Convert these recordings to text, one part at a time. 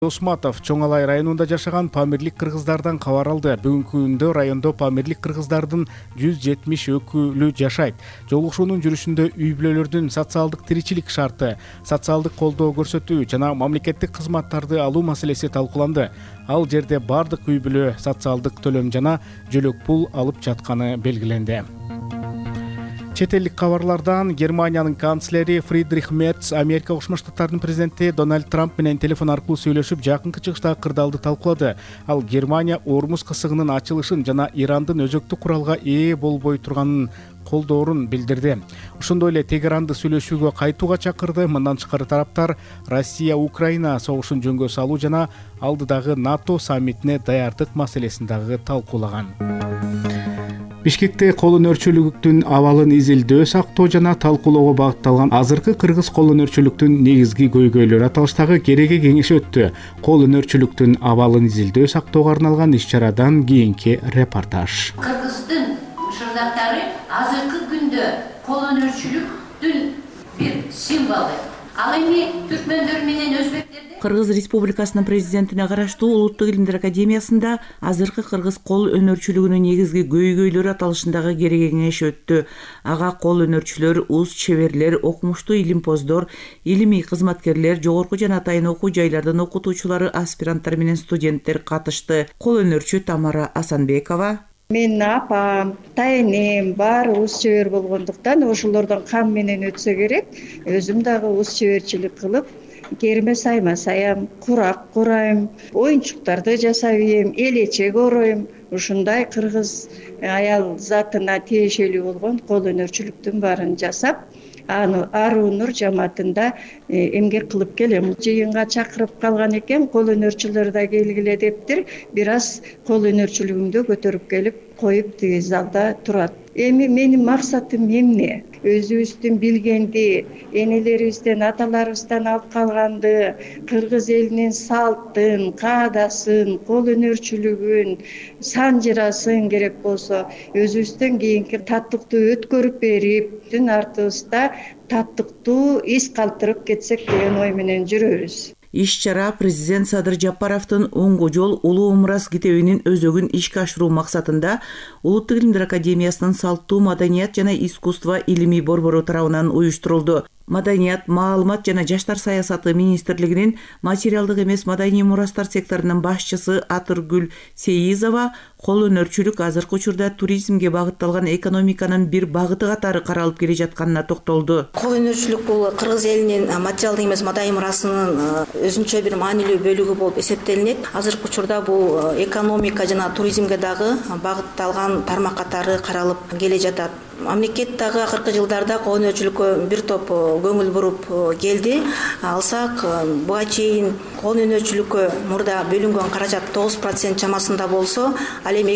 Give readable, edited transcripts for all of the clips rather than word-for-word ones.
Досматов Чоң Алай районунда жашаган памирлик кыргыздардан кабар алды. Бүгүнкү күндө райондо памирлик кыргыздардын 170 өкүлү жашайт. Жолугушуунун жүрүшүндө үй бүлөлөрдүн социалдык тиричилик шарты, социалдык колдоо көрсөтүү жана мамлекеттик кызматтарды алуу маселеси талкууланды. Ал жерде бардык үй бүлө социалдык төлөм жана жөлөк пул алып жатканы белгиленди. Чет элдик кабарлардан Германиянын канцлери Фридрих Мерц Америка Кошмо Штаттарынын президенти Дональд Трамп менен телефон аркылуу сүйлөшүп, жакынкы чыгыштагы кырдаалды талкуулады. Ал Германия Ормуз кысыгынын ачылышын жана Ирандын өзөктүк куралга ээ болбой турганын колдоорун билдирди. Ошондой эле Тегеранды сүйлөшүүгө кайтууга чакырды. Мындан тышкары тараптар Россия-Украина согушун жөнгө салуу жана алдыдагы НАТО саммитине даярдык маселесин дагы талкуулаган. Бишкекте кол өнөрчүлүктүн абалын изилдөө, сактоо жана талкуулоого багытталган азыркы кыргыз кол өнөрчүлүктүн негизги көйгөйлөрү аталыштагы кереге кеңеши өттү. Кол өнөрчүлүктүн абалын изилдөө, сактоого арналган иш-чарадан кийинки репортаж. Кыргыздын шырдактары азыркы күндө кол өнөрчүлүктүн бир символу. Ал эми түркмөндөр менен өзбектерде Кыргыз Республикасынын президентине караштуу Улуттук илимдер академиясында азыркы кыргыз кол өнөрчүлүгүнүн негизги көйгөйлөрү аталышындагы кереге кеңеш өттү. Ага кол өнөрчүлөр, уз чеберлер, окумуштуу илимпоздор, илимий кызматкерлер, жогорку жана атайын окуу жайлардын окутуучулары, аспиранттар менен студенттер катышты. Кол өнөрчү Тамара Асанбекова: Менин апам, тайнем баары уз чебер болгондуктан ошолордон кам менен өтсө керек. Өзүм дагы уз чеберчилик кылып, керме сайма саям, курак курайм, оюнчуктарды жасап ийем, элечек ороюм. Ушундай кыргыз аял затына тиешелүү болгон кол өнөрчүлүктүн баарын жасап, аны Аруу Нур жамаатында эмгек кылып келем. Жыйынга чакырып калган экен, кол өнөрчүлөр да келгиле дептир. Бир аз кол өнөрчүлүгүмдү көтөрүп келип коюп тиги залда турат. Эми менин максатым эмне? Өзүбүздүн билгенди, энелерибизден, аталарыбыздан алып калганды, кыргыз элинин салттын, каадасын, кол өнөрчүлүгүн, санжырасын керек болсо өзүбүздөн кийинки таттыктуу өткөрүп берип, түн артыбызда таттыктуу из калтырып кетсек деген ой менен жүрөбүз. Иш-чара президент Садыр Жапаровдун оңго жол улуу мурас китебинин өзөгүн ишке ашыруу максатында Улуттук илимдер академиясынын салттуу маданият жана искусство илимий борбору тарабынан уюштурулду. Маданият, маалымат жана жаштар саясаты министрлигинин материалдык эмес маданий мурастар секторунун башчысы Атыргүл Сейизова кол өнөрчүлүк азыркы учурда туризмге багытталган экономиканын бир багыты катары каралып келе жатканына токтолду. Кол өнөрчүлүк бул кыргыз элинин материалдык эмес маданий мурасынын өзүнчө бир маанилүү бөлүгү болуп эсептелинет. Азыркы учурда бул экономика жана туризмге дагы багытталган тармак катары каралып келе жатат. Мамлекет дагы акыркы жылдарда кол өнөрчүлүккө бир топ көңүл буруп келди. Алсак, буга чейин кол өнөрчүлүккө мурда бөлүнгөн каражат 9% чамасында болсо, ал эми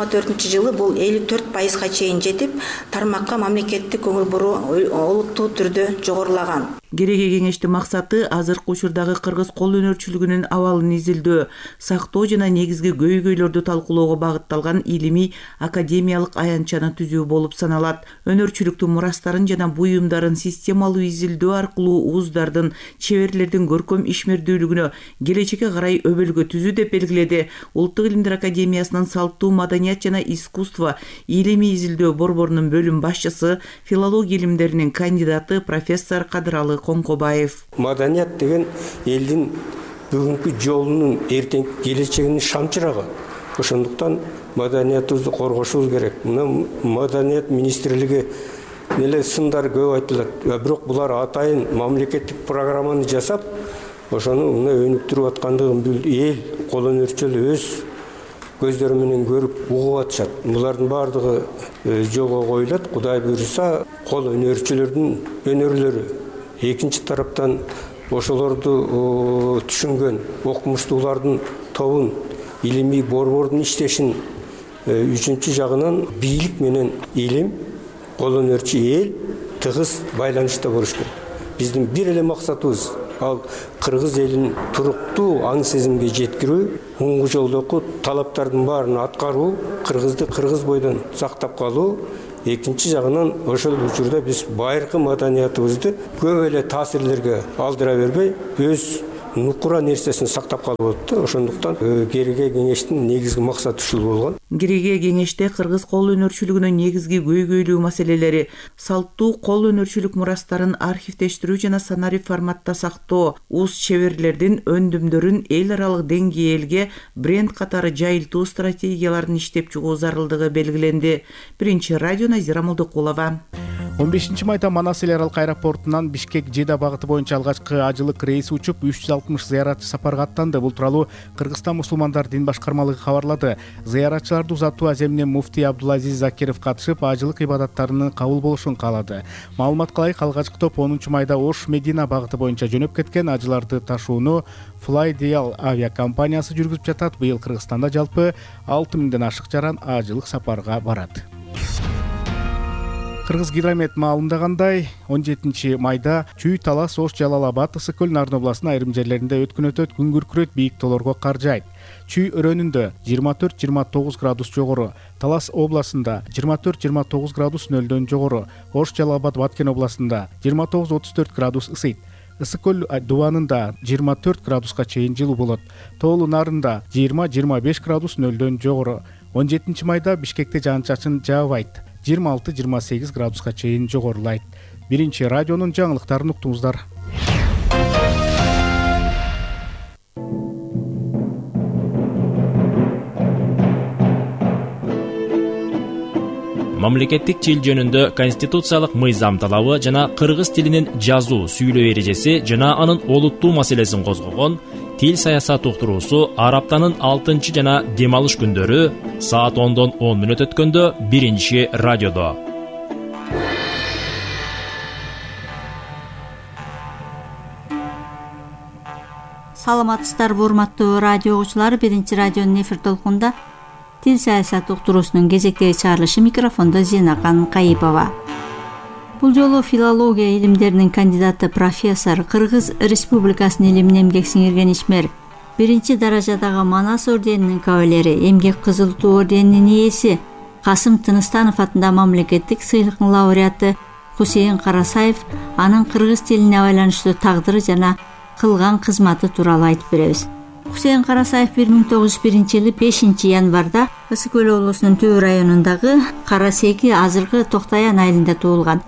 2024 бул 54%га чейин жетип, тармакка мамлекеттик көңүл буруу олуттуу түрдө жогорулаган. Кереге кеңештин максаты азыркы учурдагы кыргыз кол өнөрчүлүгүнүн абалын изилдөө, сактоо жана негизги көйгөйлөрдү талкуулоого багытталган илимий академиялык аянтчаны түзүү болуп саналат. Өнөрчүлүктүн мурастарын жана буюмдарын системалуу изилдөө аркылуу уздардын, чеберлердин көркөм ишмердүүлүгүнө келечекке карай өбөлгө түзүү деп белгиледи Улуттук илимдер академиясынын салттуу маданият жана искусство илимий изилдөө борборунун бөлүм башчысы, филология илимдеринин кандидаты профессор Кадыралы Коңкобаев. Маданият деген элдин бүгүнкү жолунун, эртеңки келечегинин шамчырагы. Ошондуктан маданиятыбызды коргошубуз керек. Мына маданият министрлиги эле сындар көп айтылат. Бирок булар атайын мамлекеттик программаны жасап, ошону мына өнүктүрүп аткандыгын эл кол өнөрчүлөр өз көздөрү менен көрүп угуп атышат. Булардын бардыгы жолго коюлат. Кудай буйруса, кол өнөрчүлөрдүн өнөрлөрү экинчи тараптан ошолорду түшүнгөн окумуштуулардын тобун, илимий борбордун иштешин үчүнчү жагынан бийлик менен илим, кол өнөрчү эл тыгыз байланышта болуш керек. Биздин бир эле максатыбыз ал кыргыз элин туруктуу аң сезимге жеткирүү, оңгу жолдогу талаптардын баарын аткаруу, кыргызды кыргыз бойдон сактап калуу. Экинчи жагынан ошол учурда биз байыркы маданиятыбызды көп эле таасирлерге алдыра бербей, өз нукура нерсесин сактап калып атат да. Ошондуктан Кереге кеңештин негизги максаты ушул болгон. Кереге кеңеште кыргыз кол өнөрчүлүгүнүн негизги көйгөйлүү маселелери салттуу кол өнөрчүлүк мурастарын архивдештирүү жана санарип форматта сактоо, уус чеберлердин өндүмдөрүн эл аралык деңгээлге бренд катары жайылтуу стратегияларын иштеп чыгуу зарылдыгы белгиленди. Биринчи радио Назира Молдокулова. 15 майда Манас эл аралык аэропортунан Бишкек-Жеда багыты боюнча алгачкы ажылык рейси учуп 360 зыяратчы сапарга аттанды. Бул тууралуу Кыргызстан мусулмандар дин башкармалыгы кабарлады. Зыяратчыларды узатуу аземине муфтий Абдулазиз Закиров катышып, ажылык ибадаттарынын кабыл болушун каалады. Маалыматка ылайык, алгачкы топ 10 майда Ош-Медина багыты боюнча жөнөп кеткен. Ажыларды ташууну Flydial авиакомпаниясы жүргүзүп жатат. Быйыл Кыргызстанда жалпы 6000ден ашык жаран ажылык сапарга барат. Кыргыз гидромет маалымдагандай, 17 майда Чүй, Талас, Ош, Жалал-Абад, Ысык-Көл, Нарын областынын айрым жерлеринде өткөн өтөт, күн күркүрөйт, бийик тоолорго кар жаайт. Чүй өрөөнүндө 24-29 градус жогору, Талас областында 24-29 градус нөлдөн жогору, Ош, Жалал-Абад, Баткен областында 29-34 градус ысыйт. Ысык-Көл дубанында 24 градуска чейин жылуу болот. Тоолу Нарында 20-25 градус нөлдөн жогору. 17 майда Бишкекте жаан-чачын жаабайт. 26-28 градуска чейин жогорулайт. Биринчи радионун жаңылыктарын уктуңуздар. Мамлекеттик тил жөнүндө конституциялык мыйзам талабы жана кыргыз тилинин жазуу, сүйлөө эрежеси жана анын олуттуу маселесин козгогон Тил саясат уктуруусу араптанын 6 жана дем алыш күндөрү саат 10дон 10 мүнөт өткөндө биринчи радиодо. Саламатсыздарбы урматтуу радио угуучулар, биринчи радионун эфир толкунда Тил саясат уктуруусунун кезектеги чыгарылышы, микрофондо Зинакан Кайыпова. Бул жолу филология илимдеринин кандидаты профессор, Кыргыз Республикасынын илимин эмгек сиңирген ишмер, биринчи даражадагы Манас орденинин кавалери, эмгек кызыл туу орденинин ээси Касым Тыныстанов атындагы мамлекеттик сыйлыктын лауреаты Хусейин Карасаев анын кыргыз тилине байланыштуу тагдыры жана кылган кызматы тууралуу айтып беребиз. Хусейин Карасаев 1901-жылы 5 январда Ысык-Көл облусунун Төө районундагы Карасеки, азыркы Токтаян айылында туулган.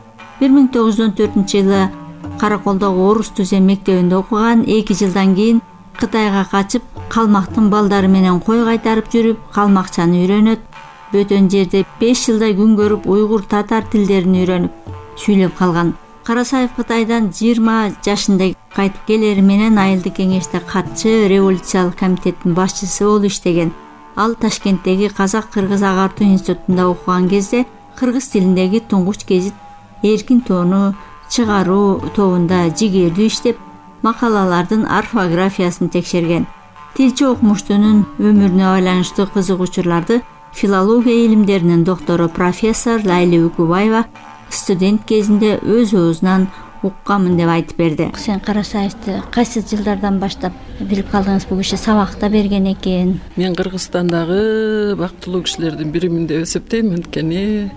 1914-жылы Караколдогу Орус түзем мектебинде окуган. 2 жылдан кийин Кытайга качып, калмактын балдары менен кой кайтарып жүрүп, калмакчаны үйрөнөт. Бөтөн жерде 5 жылдай күн көрүп, уйгур, татар тилдерин үйрөнүп, сүйлөп калган. Карасаев Кытайдан 20 жашында кайтып келери менен айылдык кеңеште катчы, революциялык комитеттин башчысы болуп иштеген. Ал Ташкенттеги Казак-Кыргыз агартуу институтунда окуган кезде кыргыз тилиндеги туңгуч гезит Эркин тоону чыгаруу тобунда жигердүү иштеп, макалалардын орфографиясын текшерген. Тилчи окумуштунун өмүрүнө байланыштуу кызыгуучуларды филология илимдеринин доктору профессор Лайли Үкүбаева студент кезинде өз оозунан укканмын деп айтып берди. Хусейин Карасаевди кайсы жылдардан баштап билип калдыңыз? Бул киши сабакта берген экен. Мен Кыргызстандагы бактылуу кишилердин биримин деп эсептейм. Анткени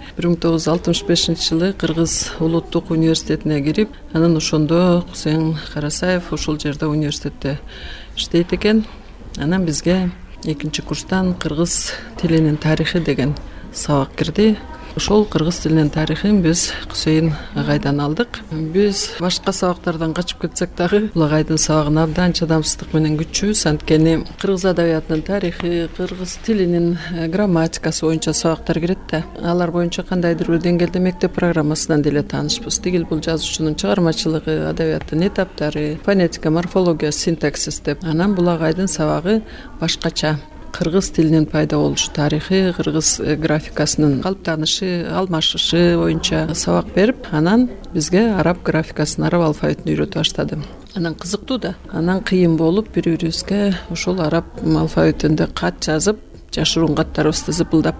1965-жылы Кыргыз улуттук университетине кирип, анан ошондо Хусейин Карасаев ушул жерде университетте иштейт экен. Анан бизге 2-курстан кыргыз тилинин тарыхы деген сабак кирди. Ошол кыргыз тилинин тарыхын биз Хусейин агайдан алдык. Биз башка сабактардан качып кетсек дагы бул агайдын сабагына абдан чыдамсыздык менен күтчүбүз. Анткени кыргыз адабиятынын тарыхы, кыргыз тилинин грамматикасы боюнча сабактар кирет да. Алар боюнча кандайдыр бир деңгээлде мектеп программасынан деле таанышпыз. Тигил бул жазуучунун чыгармачылыгы, адабияттын этаптары, фонетика, морфология, синтаксис деп. Анан бул агайдын сабагы башкача. Кыргыз тилинин пайда болушу тарыхы, кыргыз графикасынын калыптанышы, алмашышы боюнча сабак берип, анан бизге араб графикасын, араб алфавитин үйрөтүп баштады. Анан кызыктуу да, анан кыйын болуп бири-бирибизге ошол араб алфавитинде кат жазып, жашыруун каттарыбызды зыпылдап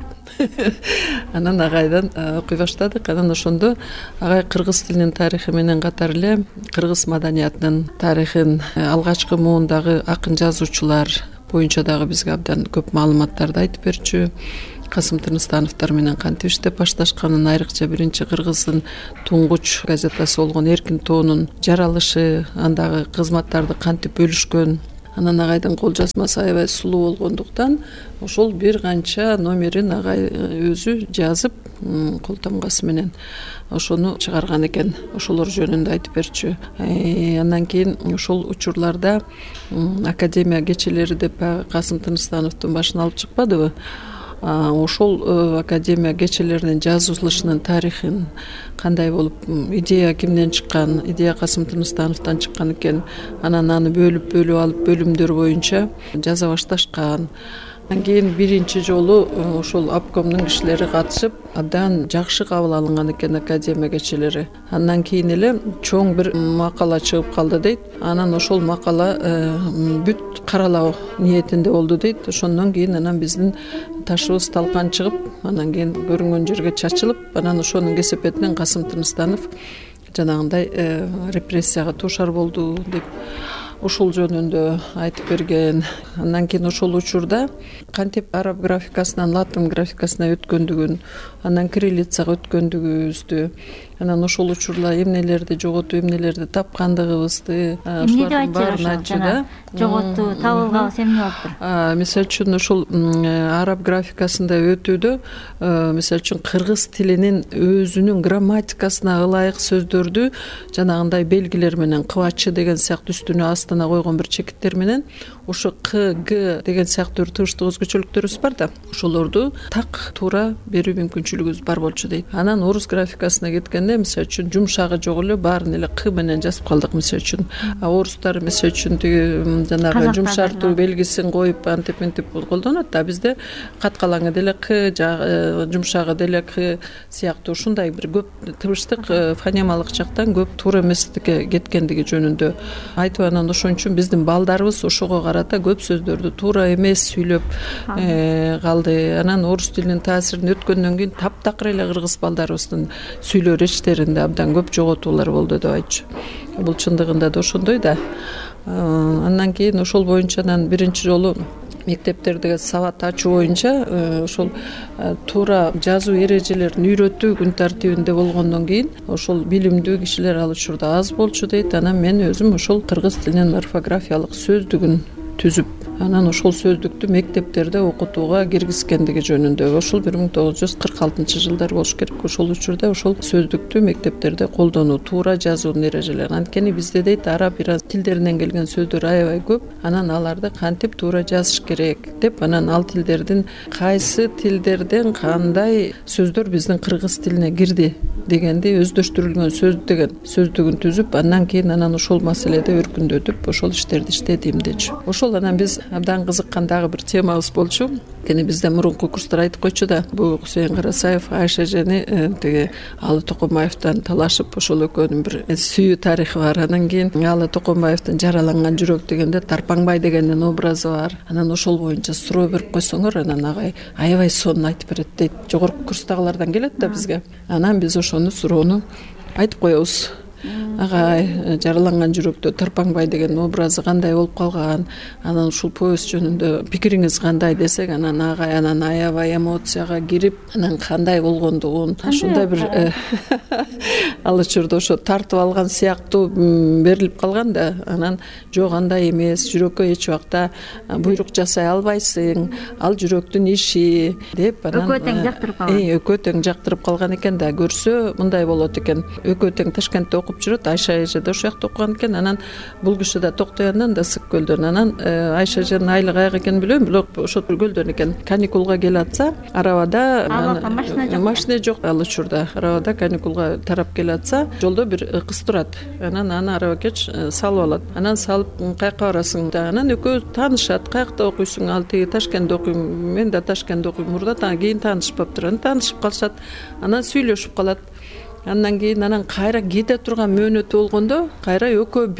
анан агайдан окуй баштадык. Анан ошондо агай кыргыз тилинин тарыхы менен катар эле кыргыз маданиятынын тарыхын, алгачкы муундагы акын жазуучулар боюнча дагы бизге абдан көп маалыматтарды айтып берчү. Касым Тыныстановдор менен кантип иштеп башташканын, айрыкча биринчи кыргыздын туңгуч газетасы болгон Эркин тоонун жаралышы, андагы кызматтарды кантип бөлүшкөн, анан агайдын кол жазмасы аябай сулуу болгондуктан ошол бир канча номерин агай өзү жазып кол тамгасы менен ошону чыгарган экен. Ошолор жөнүндө айтып берчү. Андан кийин ошол учурларда академия кечелери деп Касым Тыныстановдун башына алып чыкпадыбы? Ошол академия кечелеринин жазылышынын тарихин, кандай болуп, идея кимден чыккан, идея Касым Тыныстановдон чыккан экен. Анан аны бөлүп алып бөлүмдөр боюнча жаза башташкан. Андан кийин биринчи жолу ошол обкомдун кишилери катышып, абдан жакшы кабыл алынган экен академия кечелери. Андан кийин эле чоң бир макала чыгып калды дейт. Анан ошол макала бүт каралоо ниетинде болду дейт. Ошондон кийин анан биздин ташыбыз талкан чыгып, анан кийин көрүнгөн жерге чачылып, анан ошонун кесепетинен Касым Тыныстанов жанагындай репрессияга туушар болду деп ошол жөнүндө айтып берген. Андан кийин ошол учурда кантип араб графикасынан латын графикасына өткөндүгүн, анан кириллицага өткөндүгүбүздү, анан ошол учурда эмнелерди жоготуп, эмнелерди тапкандыгыбызды ошолордун баарын айтчу да. Жоготту, табылганыбыз эмне болуптур? Мисалы үчүн ошол араб графикасында өтүүдө, мисалы үчүн кыргыз тилинин өзүнүн грамматикасына ылайык сөздөрдү жанагындай белгилер менен кыбачы деген сыяктуу үстүнө астына койгон бир чекиттер менен ошо К, Г деген сыяктуу тыгыштык өзгөчөлүктөрүбүз бар да, ошолорду так туура берүү мүмкүнчүлүгүбүз бар болчу дейт. Анан орус графикасына кеткенде, мисалы үчүн жумшагы жок эле баарын эле К менен жазып калдык, мисалы үчүн. Орустар мисалы үчүн тиги жанагы жумшартуу белгисин коюп антип колдонот да, бизде каткалаңы деле К, жумшагы деле К сыяктуу ушундай бир көп тыбыштык фонемалык жактан көп туура эместикке кеткендиги жөнүндө айтып, анан ошон үчүн биздин балдарыбыз ошого карата көп сөздөрдү туура эмес сүйлөп калды. Анан орус тилинин таасирин өткөндөн кийин таптакыр эле кыргыз балдарыбыздын сүйлөө речтеринде абдан көп жоготуулар болду деп айтчу. Бул чындыгында да ошондой да. Андан кийин ошол боюнча анан биринчи жолу мектептердеги сабат ачуу боюнча ошол туура жазуу эрежелерин үйрөтүү күн тартибинде болгондон кийин ошол билимдүү кишилер ал учурда аз болчу дейт. Анан мен өзүм ошол кыргыз тилинин орфографиялык сөздүгүн түзүп, анан ошол сөздүктү мектептерде окутууга киргизгендиги жөнүндө ошол 1946-жылдар болуш керек. Ошол учурда ошол сөздүктү мектептерде колдонуу, туура жазуунун эрежелери. Анткени бизде дейт араб тилдеринен келген сөздөр аябай көп, анан аларды кантип туура жазыш керек деп, анан ал тилдердин кайсы тилдерден кандай сөздөр биздин кыргыз тилине кирди дегенди өздөштүрүлгөн сөз деген сөздүгүн түзүп, андан кийин анан ошол маселеде өркүндөтүп ошол иштерди иштедим дечү. Ошол анан биз абдан кызыккан дагы бир темабыз болчу. Кени бизде мурунку курстар айтып койчу да, бул Кусейин Карасаев Айша жени тиги Алы Токомбаевден талашып, ошол экөөнүн бир сүйүү тарихи бар. Анан кийин Алы Токомбаевдин жараланган жүрөк дегенде Тарпаңбай дегендин образы бар. Анан ошол боюнча суроо берип койсоңор, анан агай аябай сонун айтып берет дейт. Жогорку курстагылардан келет да бизге. Анан биз ошону суроону айтып коебуз. Агай, жараланган жүрөктө Тарпаңбай деген образы кандай болуп калган, анан ушул повесть жөнүндө пикириңиз кандай десек, анан агай анан аябай эмоцияга кирип, анан кандай болгондугун ушундай бир ал учурда ошо тартып алган сыяктуу берилип калган да. Анан жок, андай эмес, жүрөккө эч убакта буйрук жасай албайсың, ал жүрөктүн иши деп, анан экөө тең жактырып калган. Экөө тең жактырып калган экен да. Көрсө мындай болот экен. Экөө тең Ташкентте окуп жүрөт, Айша эже да ошол жакта окуган экен. Анан бул киши да Токтой Яндан да Ысык көлдөн. Анан Айша эженин айлыгы каяка экенин билбейм, бирок ошол көлдөн экен. Каникулга келатса, арабада машина жок ал учурда. Арабада каникулга тарап келатса, жолдо бир кыз турат. Анан аны арабакеч салып алат. Анан салып, каяка барасың да. Анан экөө таанышат. Каякта окуйсуң? Ал тиги Ташкентте окуйм. Мен да Ташкентте окуйм. Мурда кийин таанышпаптыр. Анан таанышып калышат. Анан сүйлөшүп калат. Андан кийин анан кайра кете турган мөөнөтү болгондо кайра экөө бир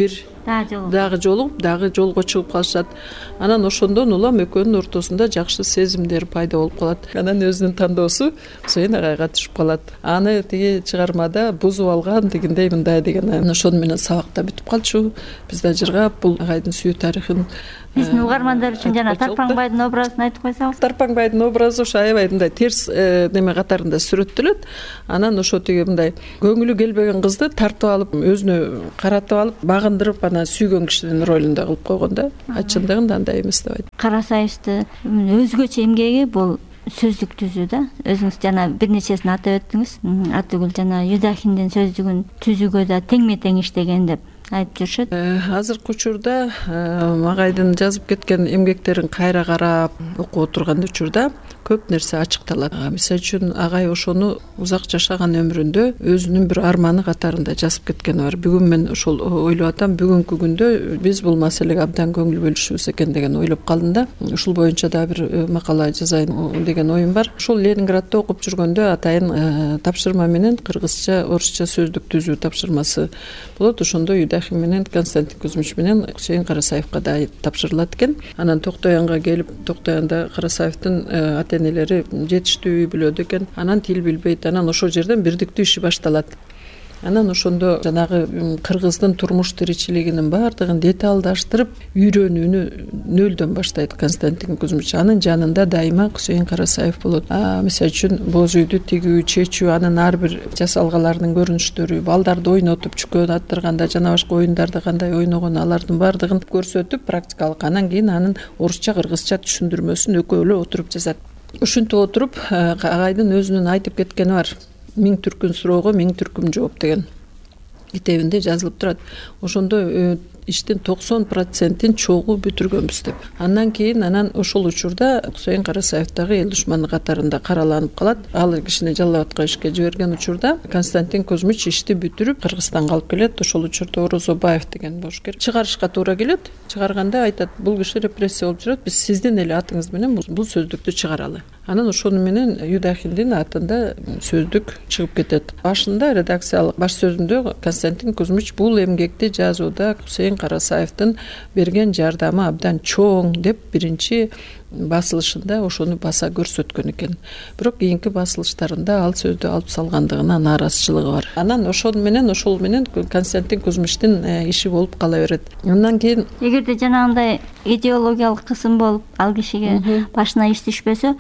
дагы жолугуп дагы жолго чыгып калышат. Анан ошондон улам экөөнүн ортосунда жакшы сезимдер пайда болуп калат. Анан өзүнүн тандоосу Кусейин агайга түшүп калат. Аны тиги чыгармада бузуп алган дегендей мындай деген. Ошону менен сабакта бүтүп калчу. Биз да жыргап бул агайдын сүйүү тарыхын биздин угармандар үчүн жана Тарпаңбайдын образын айтып койсоңуз. Тарпаңбайдын образы ошо аябай мындай терс неме катарында сүрөттөлөт. Анан ошо тиги мындай көңүлү келбеген кызды тартып алып, өзүнө каратып алып, багындырып, анан сүйгөн кишинин ролунда кылып койгон да. Чындыгында андай эмес деп айтат. Карасаевдин өзгөчө эмгеги бул сөздүк түзүү да. Өзүңүз жана бир нечесин атап өттүңүз. Атыгүл жана Юдахиндин сөздүгүн түзүүгө да теңме-тең иштеген деп айтып жүрүшөт. Азыркы учурда агайдын жазып кеткен эмгектерин кайра карап окуп отурган учурда көп нерсе ачыкталат. Мисалы үчүн агай ошону узак жашаган өмүрүндө өзүнүн бир арманы катарында жазып кеткени бар. Бүгүн мен ошол ойлоп атам, бүгүнкү күндө биз бул маселеге абдан көңүл бөлүшүбүз экен деген ойлоп калдым да. Ушул боюнча да бир макала жазайын деген оюм бар. Ошол Ленинградда окуп жүргөндө атайын тапшырма менен кыргызча, орусча сөздүк түзүү тапшырмасы болот. Ошондо Юдахин менен Константин Кузьмич менен Кусейин Карасаевка да тапшырылат экен. Анан Токтоянга келип, Токтоянда Карасаевдин ата-энелери жетиштүү үй бүлөдө экен. Анан тил билбейт. Анан ошол жерден бирдиктүү иши башталат. Анан ошондо жанагы кыргыздын турмуш тиричилигинин баардыгын деталдаштырып үйрөнүүнү нөлдөн баштайт Константин Кузьмич. Анын жанында дайыма Кусейин Карасаев болот. Мисалы үчүн боз үйдү тигүү, чечүү, анын ар бир жасалгаларынын көрүнүштөрү, балдарды ойнотуп чүкөн аттырганда жана башка оюндарды кандай ойногон, алардын баардыгын көрсөтүп практикалык. Анан кийин анын орусча, кыргызча түшүндүрмөсүн экөөлөө отуруп жазат. Ушинтип отуруп агайдын өзүнүн айтып кеткени бар. 1000 түркүн суроого 1000 түркүм жооп деген китебинде жазылып турат. Ошондо иштин 90%-ин чогуу бүтүргөнбүз деп. Андан кийин ошол учурда Кусейин Карасаев дагы эл душманы катарында караланып калат. Ал кишини Жалал-Абадка ишке жиберген учурда Константин Кузьмич ишти бүтүрүп Кыргызстанга алып келет. Ошол учурда Орозобаев деген бошкер чыгарышка туура келет. Чыгарганда айтат, бул киши репрессия болуп жүрөт. Биз сиздин эле атыңыз менен бул сөздүктү чыгаралы. Анан ошону менен Юдахиндин атында сөздүк чыгып кетет. Башында редакциялык баш сөзүндө Константин Кузьмич бул эмгекти жазууда Кусейин Карасаевдин берген жардамы абдан чоң деп биринчи басылышында ошону баса көрсөткөн экен. Бирок кийинки басылыштарында ал сөздү алып салгандыгына нааразычылыгы бар. Анан ошол менен Константин Кузьмичтин иши болуп кала берет. Андан кийин эгерде жанагындай идеологиялык кысым болуп, ал кишиге башына иш түшпөсө,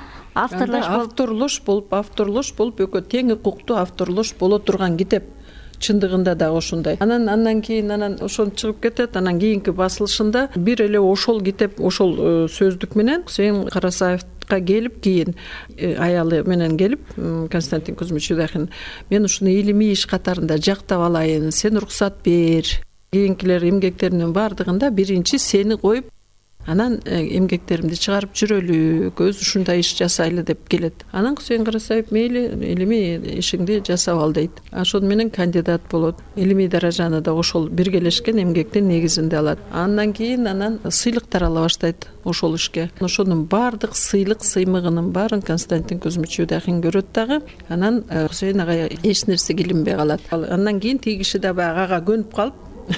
авторлош болуп экөө тең укуктуу авторлош боло турган китеп. Чындыгында да ошондой. Андан кийин ошол чыгып кетет. Анан кийинки басылышында бир эле ошол китеп, ошол сөздүк менен Кусейин Карасаевка келип, кийин аялы менен келип, Константин Кузьмич Юдахин, мен ушуну илимий иш катарында жактап алайын, сен уруксат бер. Кийинкилер эмгектеринин баардыгында биринчи сени коюп, анан эмгектеримди чыгарып жүрөлү, көз ушундай иш жасайлы деп келет. Анан Кусейин Карасаев мейли илимий ишиңди жасап ал дейт. Ошону менен кандидат болот. Илимий даражаны да ошол биргелешкен эмгектин негизинде алат. Андан кийин сыйлыктар ала баштайт ошол ишке. Ошонун баардык сыймыгынын баарын Константин Кузьмич Юдахин көрөт дагы. Анан Кусейин агай эч нерсеге илинбей калат. Андан кийин тиги киши да баягы ага көнүп калып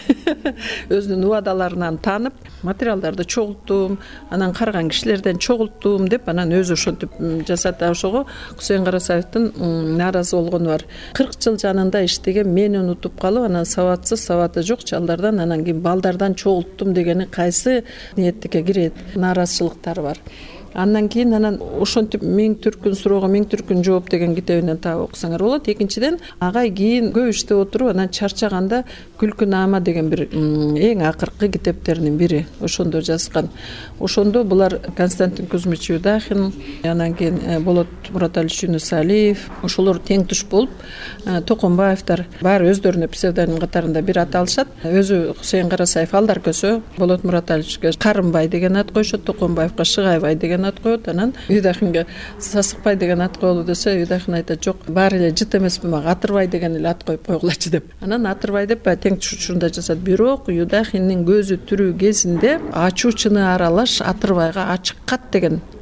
өзүнүн убадаларынан танып, материалдарды чогулттум, анан караган кишилерден чогулттум деп, анан өзү ошентип жасат. Ошого Кусейин Карасаевдин нааразы болгону бар. 40 жыл жанында иштеген мени унутуп калып, анан сабаты жок чалдардан, анан кийин балдардан чогулттум дегени кайсы ниеттикке кирет, нааразычылыктары бар. Андан кийин ошентип 1000 түркүн суроого 1000 түркүн жооп деген китебинен таап окусаңар болот. Экинчиден, агай кийин көп иштеп отуруп, анан чарчаганда Күлкү наама деген бир эң акыркы китептеринин бири ошондо жазган. Ошондо булар Константин Кузьмич Юдахин, анан кийин Болот Мураталиевич Юнусалиев, ошолор тең туш болуп, Токонбаевдар баары өздөрүнө псевдоним катарында бир ат алышат. Өзү Кусейин Карасаев Алдар көсө, Болот Мураталиевичке Карымбай деген ат коюшат, Токонбаевка Шыгайбай деген ат коет. Анан Юдахинге Сасыкбай деген ат коелу десе, Юдахин айтат, жок, баары эле жыт эмеспи, мага Атырбай деген эле ат коюп койгулачы деп. Анан Атырбай деп тең түшүндө жасат. Бирок Юдахиндин көзү түрүү кезинде ачуучуны аралаш Атырбайга ачыккат деген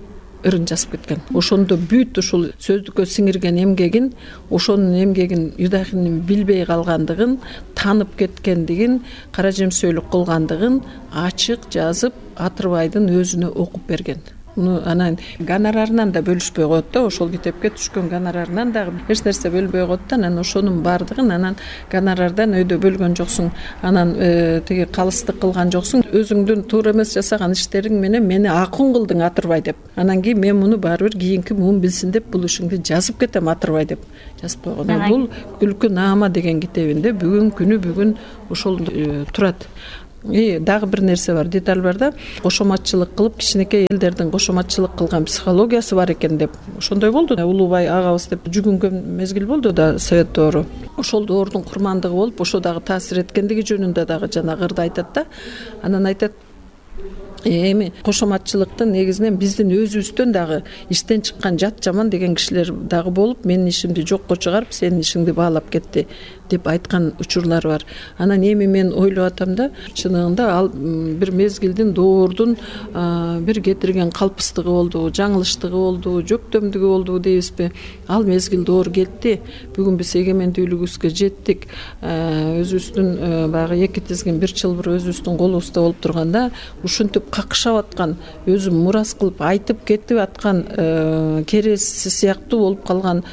ырын жазып кеткен. Ошондо бүт ушул сөздүккө сиңирген эмгегин, ошонун эмгегин Юдахинин билбей калгандыгын, танып кеткендигин, кара жемсөөлүк кылгандыгын ачык жазып Атырбайдын өзүнө окуп берген. Анан гонорарынан да бөлүшпөй коет да, ошол китепке түшкөн гонорарынан дагы эч нерсе бөлбөй коет да. Анан ошонун баардыгын анан гонорардан өйдө бөлгөн жоксуң, анан тиги калыстык кылган жоксуң, өзүңдүн туура эмес жасаган иштериң менен мени акын кылдың Атырбай деп. Анан кийин мен муну баары бир кийинки муун билсин деп бул ишиңди жазып кетем Атырбай деп жазып койгон. Бул Күлкү Наама деген китебинде бүгүн ошол турат. Дагы бир нерсе бар, деталь бар да, кошоматчылык кылып, кичинекей элдердин кошоматчылык кылган психологиясы бар экен деп. Ошондой болду. Улуубай агабыз деп жүгүнгөн мезгил болду да, совет доору. Ошол доордун курмандыгы болуп, ошо дагы таасир эткендиги жөнүндө дагы жанагы ырды айтат да. Анан айтат, эми кошоматчылыктын негизинен биздин өзүбүздөн дагы иштен чыккан жат жаман деген кишилер дагы болуп, менин ишимди жокко чыгарып, сенин ишиңди баалап кетти деп айткан учурлар бар. Анан эми мен ойлоп атам да, чыныгында ал бир мезгилдин доордун бир кетирген калпыстыгы болду, жаңылыштыгы болду, жөктөмдүгү болду дейбизби? Ал мезгил доор кетти. Бүгүн биз эгемендүүлүгүбүзгө жеттик. Өзүбүздүн баягы эки тизгин бир чылбыр өзүбүздүн колубузда болуп турганда, ушинтип какшап аткан, өзүм мурас кылып айтып кетип аткан кереси сыяктуу болуп калган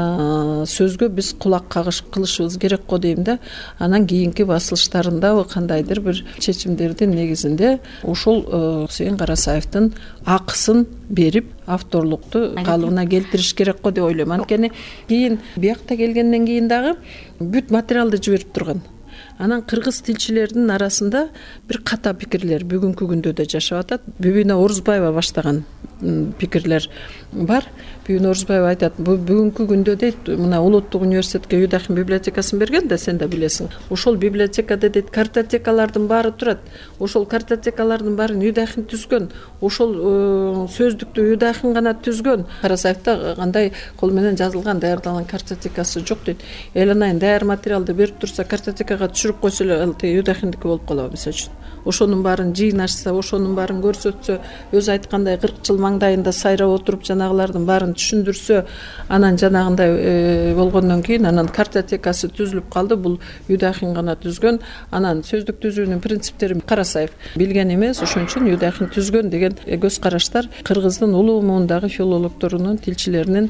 сөзгө биз кулак кылышыбыз керек го дейм да. Анан кийинки басылыштарында кандайдыр бир чечимдердин негизинде ушул Хусейин Карасаевдин акысын берип, авторлукту калыбына келтириш керек го деп ойлойм. Анткени кийин биякта келгенден кийин дагы бүт материалды жиберип турган. Анан кыргыз тилчилердин арасында бир ката пикирлер бүгүнкү күндө да жашап атат. Бүбүнө Орузбаева баштаган пикирлер бар. Бүбүнө Орузбаева айтат, бүгүнкү күндө дейт, мына Улуттук университетке Юдахин библиотекасын берген да, сен да билесиң. Ошол библиотекада дейт картотекалардын баары турат. Ошол картотекалардын баарын Юдахин түзгөн. Ошол сөздүктү Юдахин гана түзгөн. Карасаевда кандай кол менен жазылган, даярдалган картотекасы жок дейт. Эланайын даяр материалды берип турса, картотекага түшүрүп койсо эле Юдахиндики болуп калабы мисалы үчүн. Ошонун баарын жыйнашса, ошонун баарын көрсөтсө, өзү айткандай 40 жыл маңдайында сайрап отуруп жанагылардын баарын түшүндүрсө, анан жанагындай болгондон кийин анан картотекасы түзүлүп калды. Бул Юдахин гана түзгөн. Анан сөздүк түзүүнүн принциптерин Карасаев билген эмес, ошон үчүн Юдахин түзгөн деген көз караштар кыргыздын улуу муундагы филологдорунун, тилчилеринин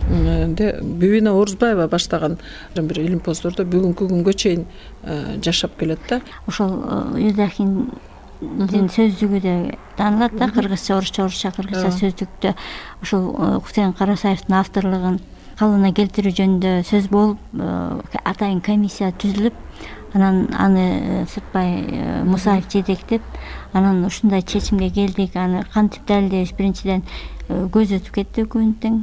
Бүбүнө Орузбаева баштаган бир илимпоздордо бүгүнкү күнгө чейин жашап келет да. Ошол Юдахин сөздүгү да таанылат да, кыргызча, орусча, кыргызча сөздүктө ошол Хусейин Карасаевдин авторлугун калыбына келтирүү жөнүндө сөз болуп, атайын комиссия түзүлүп, анан аны Сыртбай Мусаев жетектеп, анан ушундай чечимге келдик. Аны кантип далилдейбиз? Биринчиден көз өтүп кетти өкүмөттүн.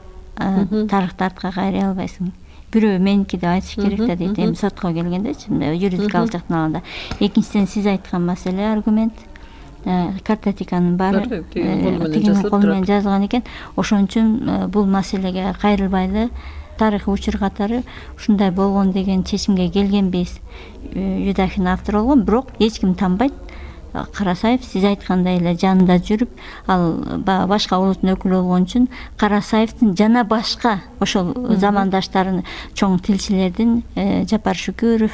Тарыхты артка кайрый албайсың. Бирөө меники деп айтыш керек да дейт, эми сотко келгенде, юридикалык жактан алганда. Экинчиден сиз айткан маселе, аргумент, картотеканын баары тигин кол менен жазылган экен. Ошон үчүн бул маселеге кайрылбайлы, тарыхый учур катары ушундай болгон деген чечимге келгенбиз. Юдахин автор болгон, бирок эч ким танбайт. Карасаев сиз айткандай эле жанында жүрүп, ал башка улуттун өкүлү болгон үчүн Карасаевдин жана башка ошол замандаштарын, чоң тилчилердин, Жапар Шүкүров,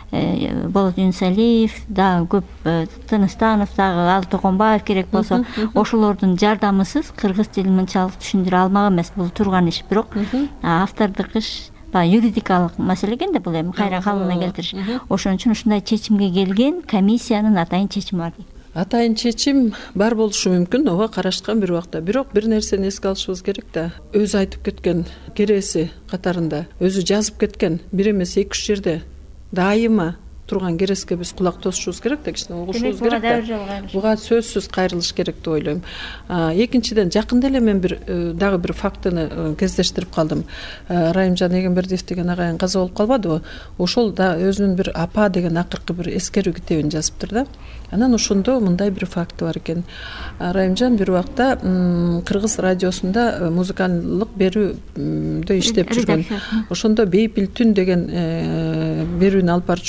Болот Юнусалиев, дагы көп, Тыныстанов, дагы Алы Токонбаев керек болсо, ошолордун жардамысыз кыргыз тилин мынчалык түшүндүрө алмак эмес. Бул турган иш, бирок автордук иш юридикалык маселе экен да, бул эми кайра калыбына келтириш. Ошон үчүн ушундай чечимге келген комиссиянын атайын чечими бар дейт. Атайын чечим бар болушу мүмкүн, ого карашкан бир убакта. Бирок бир нерсени эске алышыбыз керек да. Өзү айтып кеткен кереси катарында, өзү жазып кеткен бир эмес 2-3 жерде дайыма турган кереске биз кулак тосушубуз керек да, кичине угушубуз керек да. Буга сөзсүз кайрылыш керек деп ойлойм. Экинчиден, жакында эле мен дагы бир фактыны кездештирип калдым. Райымжан Эгембердиев деген агайын каза болуп калбадыбы? Ошол да өзүнүн бир апа деген акыркы бир эскерүү китебин жазыптыр да. Анан ошондо мындай бир факты бар экен. Райымжан бир убакта кыргыз радиосунда музыкалдык берүүдө иштеп жүргөн. Ошондо Бейпил түн деген берүүнү алып барчу.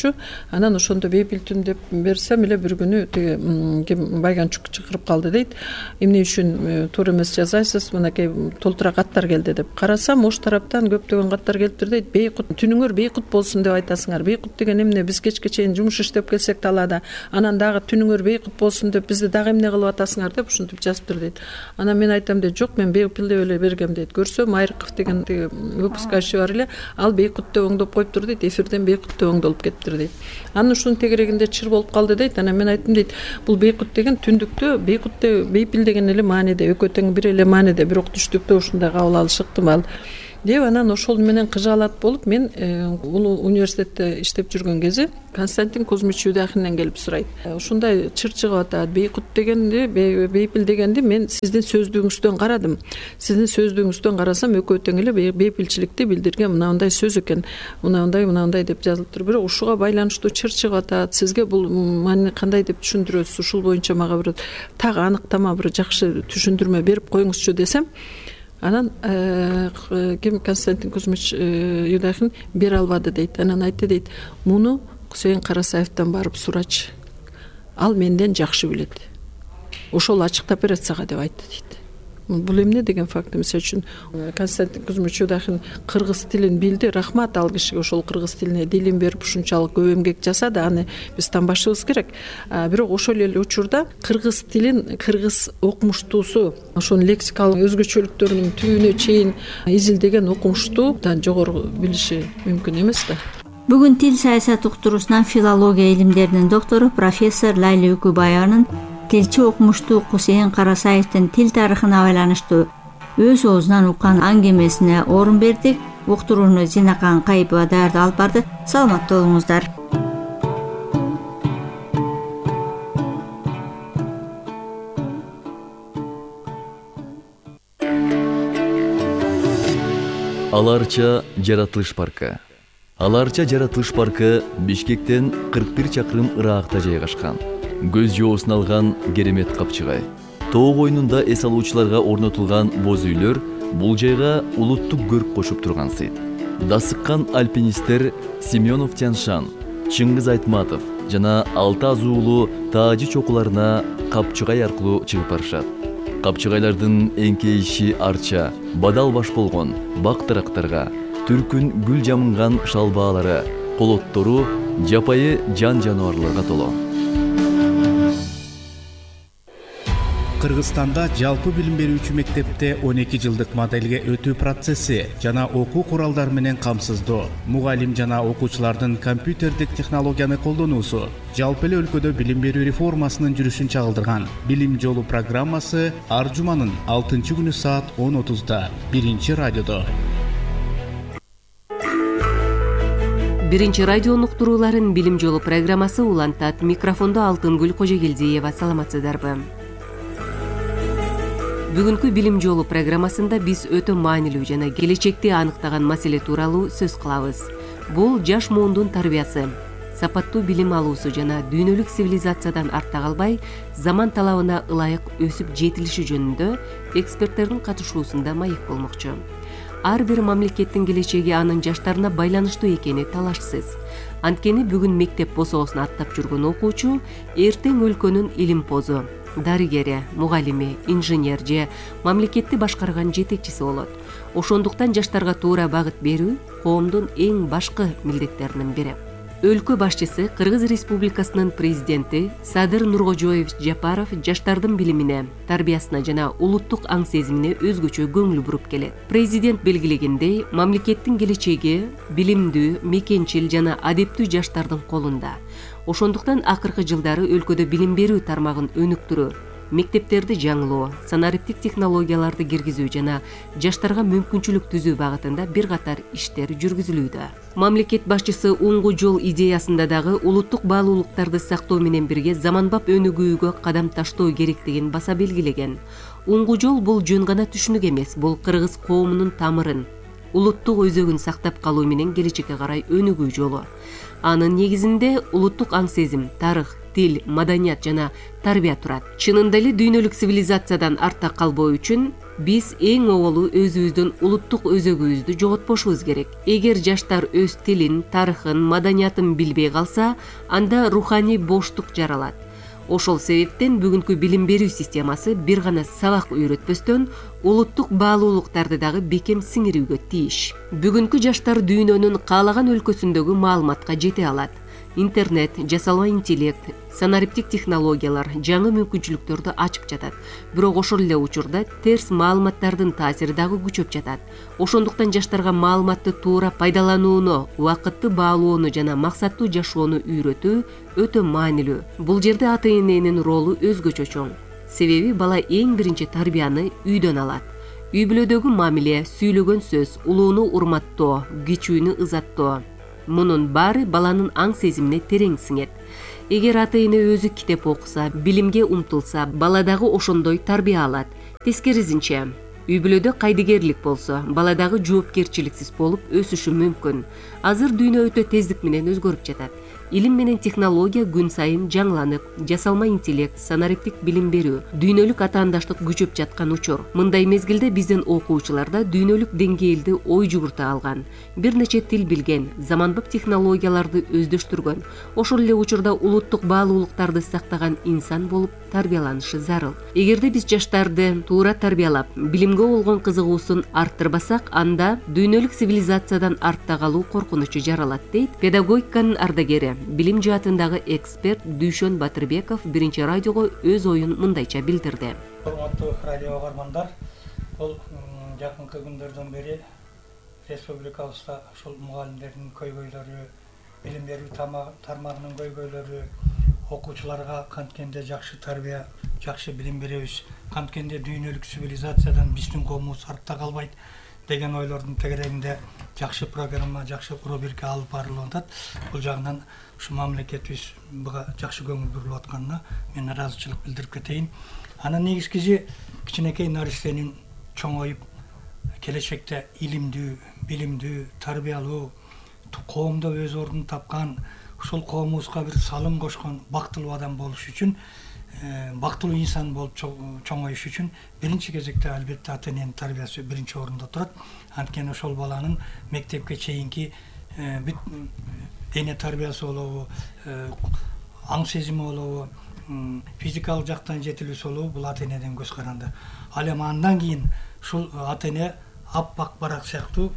Анан ошондо бейпил түн деп берсем эле бир күнү тиги ким Байганчук чакырып калды дейт. Эмне үчүн туура эмес жазасыз, мынакей толтура каттар келди деп. Карасам ош тараптан көптөгөн каттар келиптир дейт. Бейкут түнүңөр бейкут болсун деп айтасыңар. Бейкут деген эмне? Биз кечке чейин жумуш иштеп келсек талаада, анан дагы түнүңөр бейкут болсун деп бизди дагы эмне кылып атасыңар деп ушинтип жазыптыр дейт. Анан мен айтам дейт, жок, мен бейпил деп эле бергем дейт. Көрсөм Айрыков деген тиги выпускающий бар эле, ал бейкут деп оңдоп коюптур дейт. Эфирден бейкут деп оңдолуп кетиптир дейт. Анын ушунун тегерегинде чыр болуп калды дейт. Анан мен айттым дейт, бул бейкут деген түндүктө, бейкут деп бейпил деген эле мааниде, экөө тең бир эле мааниде, бирок түштүктө ушундай кабыл алышы ыктымал деп. Анан ошол менен кыжаалат болуп мен улуу университетте иштеп жүргөн кези Константин Кузьмич Юдахинен келип сурайт. Ушундай чыр чыгып атат. Бейкут дегенди, бейпил дегенди мен сиздин сөздүгүңүздөн карадым. Сиздин сөздүгүңүздөн карасам экөө тең эле бейпилчиликти билдирген мындай сөз экен. Мындай деп жазылыптыр. Бирок ушуга байланыштуу чыр чыгып атат. Сизге бул маани кандай деп түшүндүрөсүз? Ушул боюнча мага бир так аныктама, бир жакшы түшүндүрмө берип коюңузчу десем, анан ким Константин Кузьмич Юдахин бере албады дейт. Анан айтты дейт, муну Кусейин Карасаевден барып сурачы. Ал менден жакшы билет. Ошол ачыктап берет сага деп айтты дейт. Бул эмне деген факт? Мисалы үчүн Константин Кузьмич Юдахин кыргыз тилин билди. Рахмат ал кишиге, ошол кыргыз тилине дилин берип ушунчалык көп эмгек жасады. Аны биз танбашыбыз керек. Бирок ошол эле учурда кыргыз тилин кыргыз окумуштуусу, ошонун лексикалык өзгөчөлүктөрүнүн түбүнө чейин изилдеген окумуштуудан жогору билиши мүмкүн эмес да. Бүгүн тил саясат уктуруусунан филология илимдеринин доктору профессор Лайла Үкүбаеванын тилчи окумуштуу Кусейин Карасаевдин тил тарыхына байланыштуу өз оозунан уккан аңгемесине орун бердик. Уктурууну Зинакан Кайыпова даярдап алып барды. Саламаттуу болуңуздар. Аларча жаратылыш паркы. Аларча жаратылыш паркы Бишкектен 41 чакырым ыракта жайгашкан. Көз жоосун алган керемет капчыгай. Тоо койнунда эс алуучуларга орнотулган боз үйлөр бул жайга улуттук көрк кошуп турган сыйт. Дасыккан альпинисттер Семенов Тяншан, Чыңгыз Айтматов жана Алты Азуулу таажы чокуларына капчыгай аркылуу чыгып барышат. Капчыгайлардын эңкейиши арча, бадал баш болгон бактырактарга, түркүн гүл жамынган шалбаалары, колоттору жапайы жан жаныбарларга толо. Кыргызстанда жалпы билим берүүчү мектепте 12 жылдык моделге өтүү процесси жана окуу куралдары менен камсыздоо, мугалим жана окуучулардын компьютердик технологияны колдонуусу жалпы эле өлкөдө билим берүү реформасынын жүрүшүн чагылдырган. Билим жолу программасы ар жуманын 6-күнү саат 10:30 биринчи радиодо. Биринчи радионун уктурууларын Билим жолу программасы улантат. Микрофондо Алтынгүл Кожогелдиева. Саламатсыздарбы? Бүгүнкү Билим жолу программасында биз өтө маанилүү жана келечекти аныктаган маселе тууралуу сөз кылабыз. Бул жаш муундун тарбиясы, сапаттуу билим алуусу жана дүйнөлүк цивилизациядан артта калбай, заман талабына ылайык өсүп жетилиши жөнүндө эксперттердин катышуусунда маек болмокчу. Ар бир мамлекеттин келечеги анын жаштарына байланыштуу экени талашсыз. Анткени бүгүн мектеп босоосун аттап жүргөн окуучу эртең өлкөнүн илимпозу, дарыгери, мугалими, инженер же мамлекетти башкарган жетекчиси болот. Ошондуктан жаштарга туура багыт берүү коомдун эң башкы милдеттеринин бири. Өлкө башчысы Кыргыз Республикасынын президенти Садыр Нуркожоевич Жапаров жаштардын билимине, тарбиясына жана улуттук аң сезимине өзгөчө көңүл буруп келет. Президент белгилегендей, мамлекеттин келечеги билимдүү, мекенчил жана адептүү жаштардын колунда. Ошондуктан акыркы жылдары өлкөдө билим берүү тармагын өнүктүрүү, мектептерди жаңылоо, санариптик технологияларды киргизүү жана жаштарга мүмкүнчүлүк түзүү багытында бир катар иштер жүргүзүлүүдө. Мамлекет башчысы уңгу жол идеясында дагы улуттук баалуулуктарды сактоо менен бирге заманбап өнүгүүгө кадам таштоо керектигин баса белгилеген. Уңгу жол бул жөн гана түшүнүк эмес, бул кыргыз коомунун тамырын, улуттук өзөгүн сактап калуу менен келечекке карай өнүгүү жолу. Анын негизинде улуттук аң сезим, тарых, тил, маданият жана тарбия турат. Чынында эле дүйнөлүк цивилизациядан артта калбоо үчүн биз эң оболу өзүбүздүн улуттук өзөгүбүздү жоготпошубуз керек. Эгер жаштар өз тилин, тарыхын, маданиятын билбей калса, анда руханий боштук жаралат. Ошол себептен бүгүнкү билим берүү системасы бир гана сабак үйрөтпөстөн улуттук баалуулуктарды дагы бекем сиңирүүгө тийиш. Бүгүнкү жаштар дүйнөнүн каалаган өлкөсүндөгү маалыматка жете алат. Интернет, жасалма интеллект, санариптик технологиялар жаңы мүмкүнчүлүктөрдү ачып жатат. Бирок ошол эле учурда терс маалыматтардын таасири дагы күчөп жатат. Ошондуктан жаштарга маалыматты туура пайдаланууну, убакытты баалоону жана максаттуу жашоону үйрөтүү өтө маанилүү. Бул жерде ата-эненин ролу өзгөчө чоң. Себеби бала эң биринчи тарбияны үйдөн алат. Үй бүлөдөгү мамиле, сүйлөгөн сөз, улууну урматтоо, кичүүнү ызаттоо. Мунун баары баланын аң сезимине терең сиңет. Эгер ата-эне өзү китеп окуса, билимге умтулса, бала дагы ошондой тарбия алат. Тескерисинче, үй бүлөдө кайдыгерлик болсо, бала дагы жоопкерчиликсиз болуп өсүшү мүмкүн. Азыр дүйнө өтө тездик менен өзгөрүп жатат. Илим менен технология күн сайын жаңыланып, жасалма интеллект, санариптик билим берүү, дүйнөлүк атаандаштык күчөп жаткан учур. Мындай мезгилде биздин окуучулар да дүйнөлүк деңгээлди ой жугурта алган, бир нече тил билген, заманбап технологияларды өздөштүргөн, ошол эле учурда улуттук баалуулуктарды сактаган инсан болуп тарбияланышы зарыл. Эгерде биз жаштарды туура тарбиялап, билимге болгон кызыгуусун арттырбасак, анда дүйнөлүк цивилизациядан артта калуу коркунучу жаралат, дейт педагогиканын ардагери, билим жаатындагы эксперт Дүйшөн Батырбеков биринчи радиого өз оюн мындайча билдирди. Урматтуу радио угармандар, бул жакынкы күндөрдөн бери республикабызда ушул мугалимдердин көйгөйлөрү, билим берүү тармагынын көйгөйлөрү, окуучуларга канткенде жакшы тарбия, жакшы билим беребиз, канткенде дүйнөлүк цивилизациядан биздин коомубуз артта калбайт деген ойлордун тегерегинде жакшы программа, жакшы рубрика алып барылып атат. Бул жагынан ушу мамлекетибиз буга жакшы көңүл бурулуп атканына мен ыраазычылык билдирип кетейин. Анын негизгиси кичинекей наристенин чоңоюп, келечекте илимдүү, билимдүү, тарбиялуу, коомдо өз ордун тапкан, ушул коомубузга бир салым кошкон бактылуу адам болуш үчүн, бактылуу инсан болуп чоңоюш үчүн биринчи кезекте албетте ата-эненин тарбиясы биринчи орунда турат. Анткени ошол баланын мектепке чейинки дене тарбиясы болобу, аң сезими болобу, физикалык жактан жетилүүсү болобу, бул ата-энеден көз каранды. Ал эми андан кийин ушул ата-эне аппак барак сыяктуу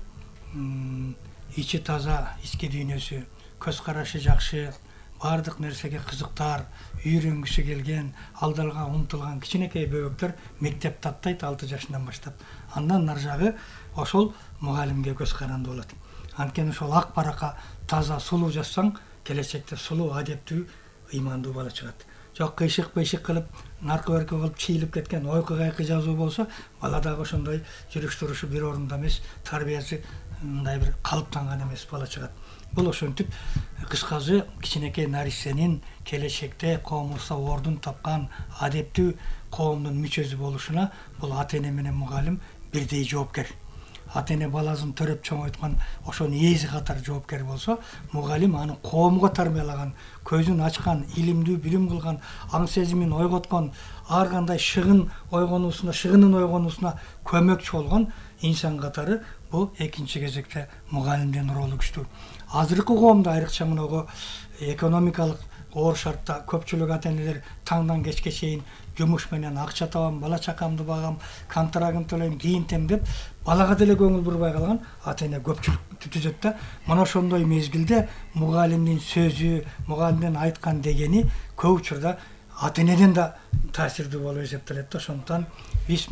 ичи таза, ички дүйнөсү, көз карашы жакшы, баардык нерсеге кызыктар, үйрөнгүсү келген, алдалга умтулган кичинекей бөбөктөр мектеп таттайт 6 жашынан баштап. Андан нар жагы ошол мугалимге көз каранды болот. Анткени ошол ак баракка таза, сулуу жазсаң, келечекте сулуу, адептүү, ыймандуу бала чыгат. Жок кыйшык кылып, наркы-баркы кылып чийилип кеткен ойкы кайкы жазуу болсо, бала дагы ошондой жүрүш турушу бир орунда эмес, тарбиясы мындай бир калыптанган эмес бала чыгат. Бул ошентип кыскасы кичинекей наристенин келечекте коомубузда ордун тапкан адептүү коомдун мүчөсү болушуна бул ата-эне менен мугалим бирдей жоопкер. Ата-эне баласын төрөп чоңойткан ошонун ээси катар жоопкер болсо, мугалим аны коомго тарбиялаган, көзүн ачкан, илимдүү билим кылган, аң сезимин ойготкон, ар кандай шыгынын ойгонуусуна көмөкчү болгон инсан катары бул экинчи кезекте мугалимдин ролу күчтүү. Азыркы коомдо айрыкча мынагу экономикалык оор шартта көпчүлүк ата-энелер таңдан кечке чейин жумуш менен акча табам, бала чакамды багам, контрагын төлөйм, кийинтем деп балага деле көңүл бурбай калган ата-эне көпчүлүктү түзөт да. Мына ошондой мезгилде мугалимдин сөзү, мугалимдин айткан дегени көп учурда ата-энеден да таасирдүү болуп эсептелет да. Ошондуктан биз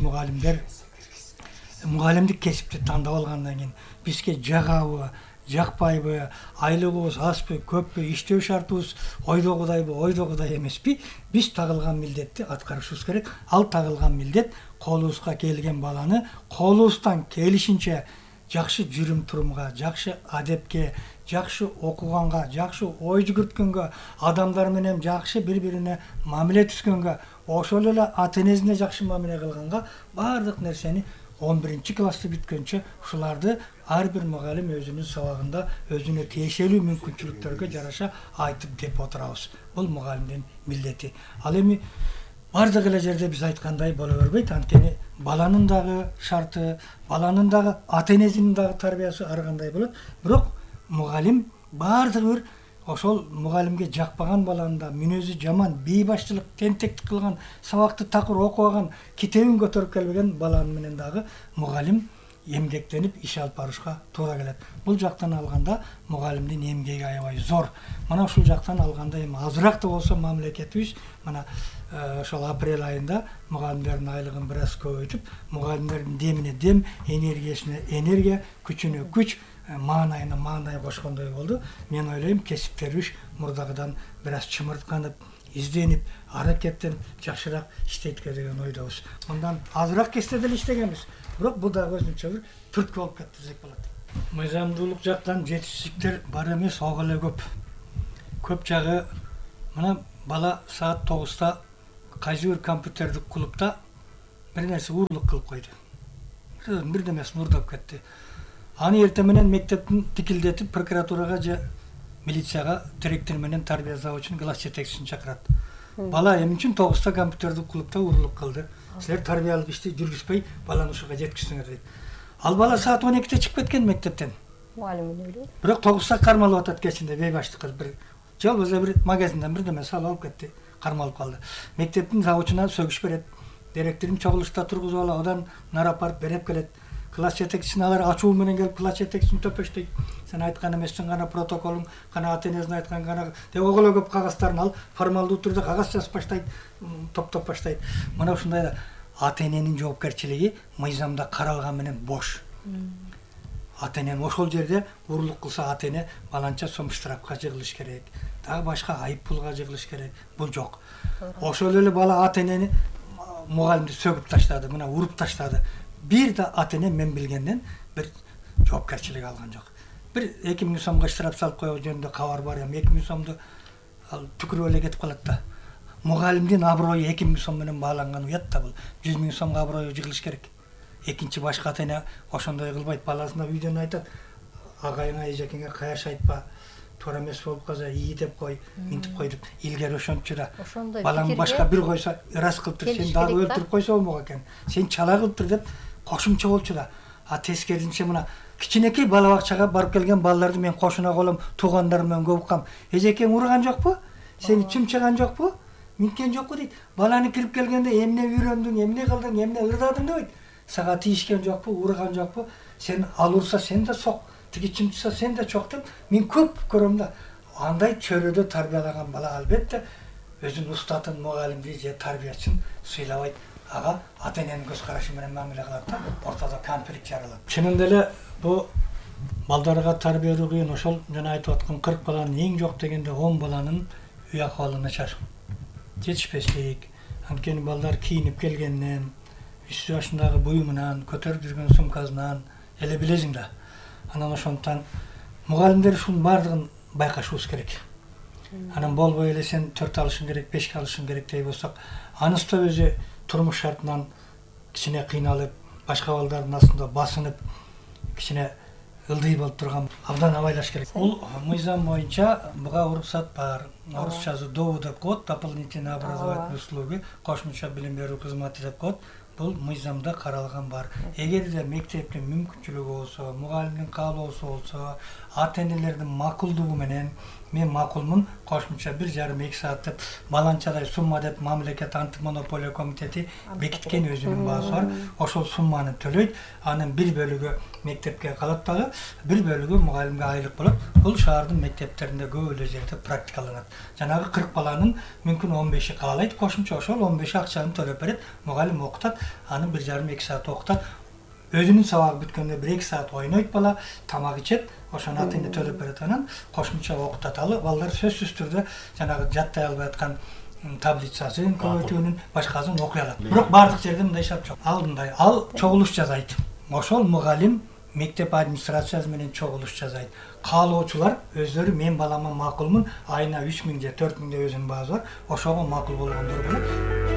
мугалимдик кесипти тандап алгандан кийин бизге жагабы, жакпайбы, айлыгыбыз азбы, көппү, иштөө шартыбыз ойдогудай эмеспи, биз тагылган милдетти аткарышыбыз керек. Ал тагылган милдет колубузга келген баланы колубуздан келишинче жакшы жүрүм-турумга, жакшы адепке, жакшы окуганга, жакшы ой жүгүрткөнгө, адамдар менен жакшы бири-бирине мамиле түзгөнгө, ошол эле ата-энесине жакшы мамиле кылганга баардык нерсени 11 классты бүткөнчө ушуларды ар бир мугалим өзүнүн сабагында өзүнө тиешелүү мүмкүнчүлүктөргө жараша айтып деп отурабыз. Бул мугалимдин милдети. Ал эми бардык эле жерде биз айткандай боло бербейт. Анткени баланын дагы шарты, баланын дагы ата энесинин дагы тарбиясы ар кандай болот. Бирок мугалим баардыгы бир ошол мугалимге жакпаган баланын да мүнөзү жаман, бейбаштылык, тентектик кылган, сабакты такыр окубаган, китебин көтөрүп келбеген баланын менен дагы мугалим эмгектенип иш алып барышка туура келет. Бул жактан алганда мугалимдин эмгеги аябай зор. Мына ушул жактан алганда эми азыраак да болсо мамлекетибиз мына ошол апрель айында мугалимдердин айлыгын бир аз көбөйтүп, мугалимдердин демине дем, энергиясына энергия, күчүнө күч, маанайына маанай кошкондой болду. Мен ойлойм, кесиптерибиз мурдагыдан бир аз чымыртканып, изденип, аракеттенип, жакшыраак иштейт деген ойдобуз. Мындан азыраак кесте деле иштегенбиз. Бирок бул дагы өзүнчө бир түрткү болуп кетти десек болот. Мыйзамдуулук жактан жетишсиздиктер бар эмес, ого эле көп. Көп жагы мына бала саат 9-та кайсы бир компьютердик клубда бир нерсе урлук кылып койду. Бир немесин урдап кетти. Аны эртең менен мектептин тикилдетип прокуратурага же милицияга директор менен тарбия завучунун класс жетекчисин чакырат. Бала эмне үчүн 9-та компьютердик клубда урлук кылды? Силер тарбиялык ишти жүргүзбөй баланы ушуга жеткизиңер дейт. Ал бала саат 12-те чыгып кеткен мектептен. Мугалим эле. Бирок 9-та кармалып атат кечинде бейбаштык кылып бир же болбосо бир магазинден бир неме салып алып кетти, кармалып калды. Мектептин завучуна сөгүш берет. Директорун чогулушта тургузуп алып, одан нара апарып берип келет. Класс жетекчисин алар ачуу менен келип класс жетекчисин төпөштөйт. Сен айткан эмессиң, гана протоколуң, гана ата энесин айткан, гана деп оголо көп кагаздарын алып, формалдуу түрдө кагаз жазып баштайт, топтоп баштайт. Мына ушундай да ата эненин жоопкерчилиги мыйзамда каралган менен бош. Ата энен ошол жерде урлук кылса ата эне баланча сом штрафка жыгылыш керек. Дагы башка айып пулга жыгылыш керек. Бул жок. Ошол эле бала ата энени мугалимди сөгүп таштады, мына уруп таштады. Бир да ата эне мен билгенден бир жоопкерчилик алган жок. Бир 2000 сомго штраф салып коюу жөнүндө кабар бар, эми 2000 сомду түкүрүп эле кетип калат да. Мугалимдин аброю 2000 сом менен бааланган уят да бул. 100 000 сомго аброю жыгылыш керек. Экинчи башка ата эне ошондой кылбайт, баласына үйдөн айтат, агайыңа, эжекеңе каяш айтпа, туура эмес болуп калса ии деп кой, минтип кой деп. Илгери ошончу да. Балаң башка бир койсо, ырас кылып тур, сен дагы өлтүрүп койсо болмок экен. Сен чала кылып тур деп кошумча болчу да. А тескерисинче мына кичинекей бала бакчага барып келген балдарды мен кошуна колом, туугандарым менен көп уккам. Эжекең урган жокпу? Сени чымчыган жокпу? Минткен жокпу дейт. Баланы кирип келгенде эмне үйрөндүң, эмне кылдың, эмне ырдадың дейт. Сага тийишкен жокпу, урган жокпу? Сен ал урса сен да сок, тиги чымчыса сен да чок деп мен көп көрөм да. Андай чөйрөдө тарбиялаган бала албетте өзүнүн устатын, мугалимди же тарбиячын сыйлабайт. Ага ата эненин көз карашы менен мамиле кылат да, ортодо конфликт жаралат. Чынында эле бу балдарга тарбия берүү кыйын. Ошол жана айтып аткан 40 баланын эң жок дегенде 10 баланын үй акыбалы начар. Жетишпестик, анткени балдар кийинип келгенден, үстү башындагы буюмунан, көтөрүп жүргөн сумкасынан эле билесиң да. Анан ошондуктан мугалимдер ушунун баардыгын байкашыбыз керек. Анан болбой эле сен 4 алышың керек, 5 алышың керек дей болсок, анысы да өзү турмуш шартынан кичине кыйналып, башка балдардын астында басынып, кичине ылдый болуп турган абдан абайлаш керек. Бул мыйзам боюнча буга уруксат бар. Орусчасы ДОУ деп коет, дополнительные образовательные услуги, кошумча билим берүү кызматы деп коет. Бул мыйзамда каралган бар. Эгерде мектептин мүмкүнчүлүгү болсо, мугалимдин каалоосу болсо, ата энелердин макулдугу менен мен макулмун, кошумча 1,5-2 саат деп баланчадай сумма деп мамлекет антимонополия комитети бекиткен өзүнүн баасы бар. Ошол сумманы төлөйт, анын бир бөлүгү мектепке калат дагы, бир бөлүгү мугалимге айлык болот. Бул шаардын мектептеринде көп эле жерде практикаланат. Жанагы 40 баланын мүмкүн 15-и каалайт, кошумча ошол 15 акчаны төлөп берет, мугалим окутат, аны 1,5-2 саат окутат. Өзүнүн сабагы бүткөндө 1-2 саат ойнойт бала, тамак ичет, ошону ата эне төлөп берет, анан кошумча окутат. Ал балдар сөзсүз түрдө жанагы жаттай албай аткан таблицасын, көбөйтүүнүн башкасын окуй алат. Бирок бардык жерде мындай шарт жок. Алдындай ал чогулуш жазайт. Ошол мугалим мектеп администрациясы менен чогулуш жасайт. Каалоочулар өздөрү мен балама макулмун, айына 3000 же 4000 деп өзүнүн баасы бар, ошого макул болгондор болот.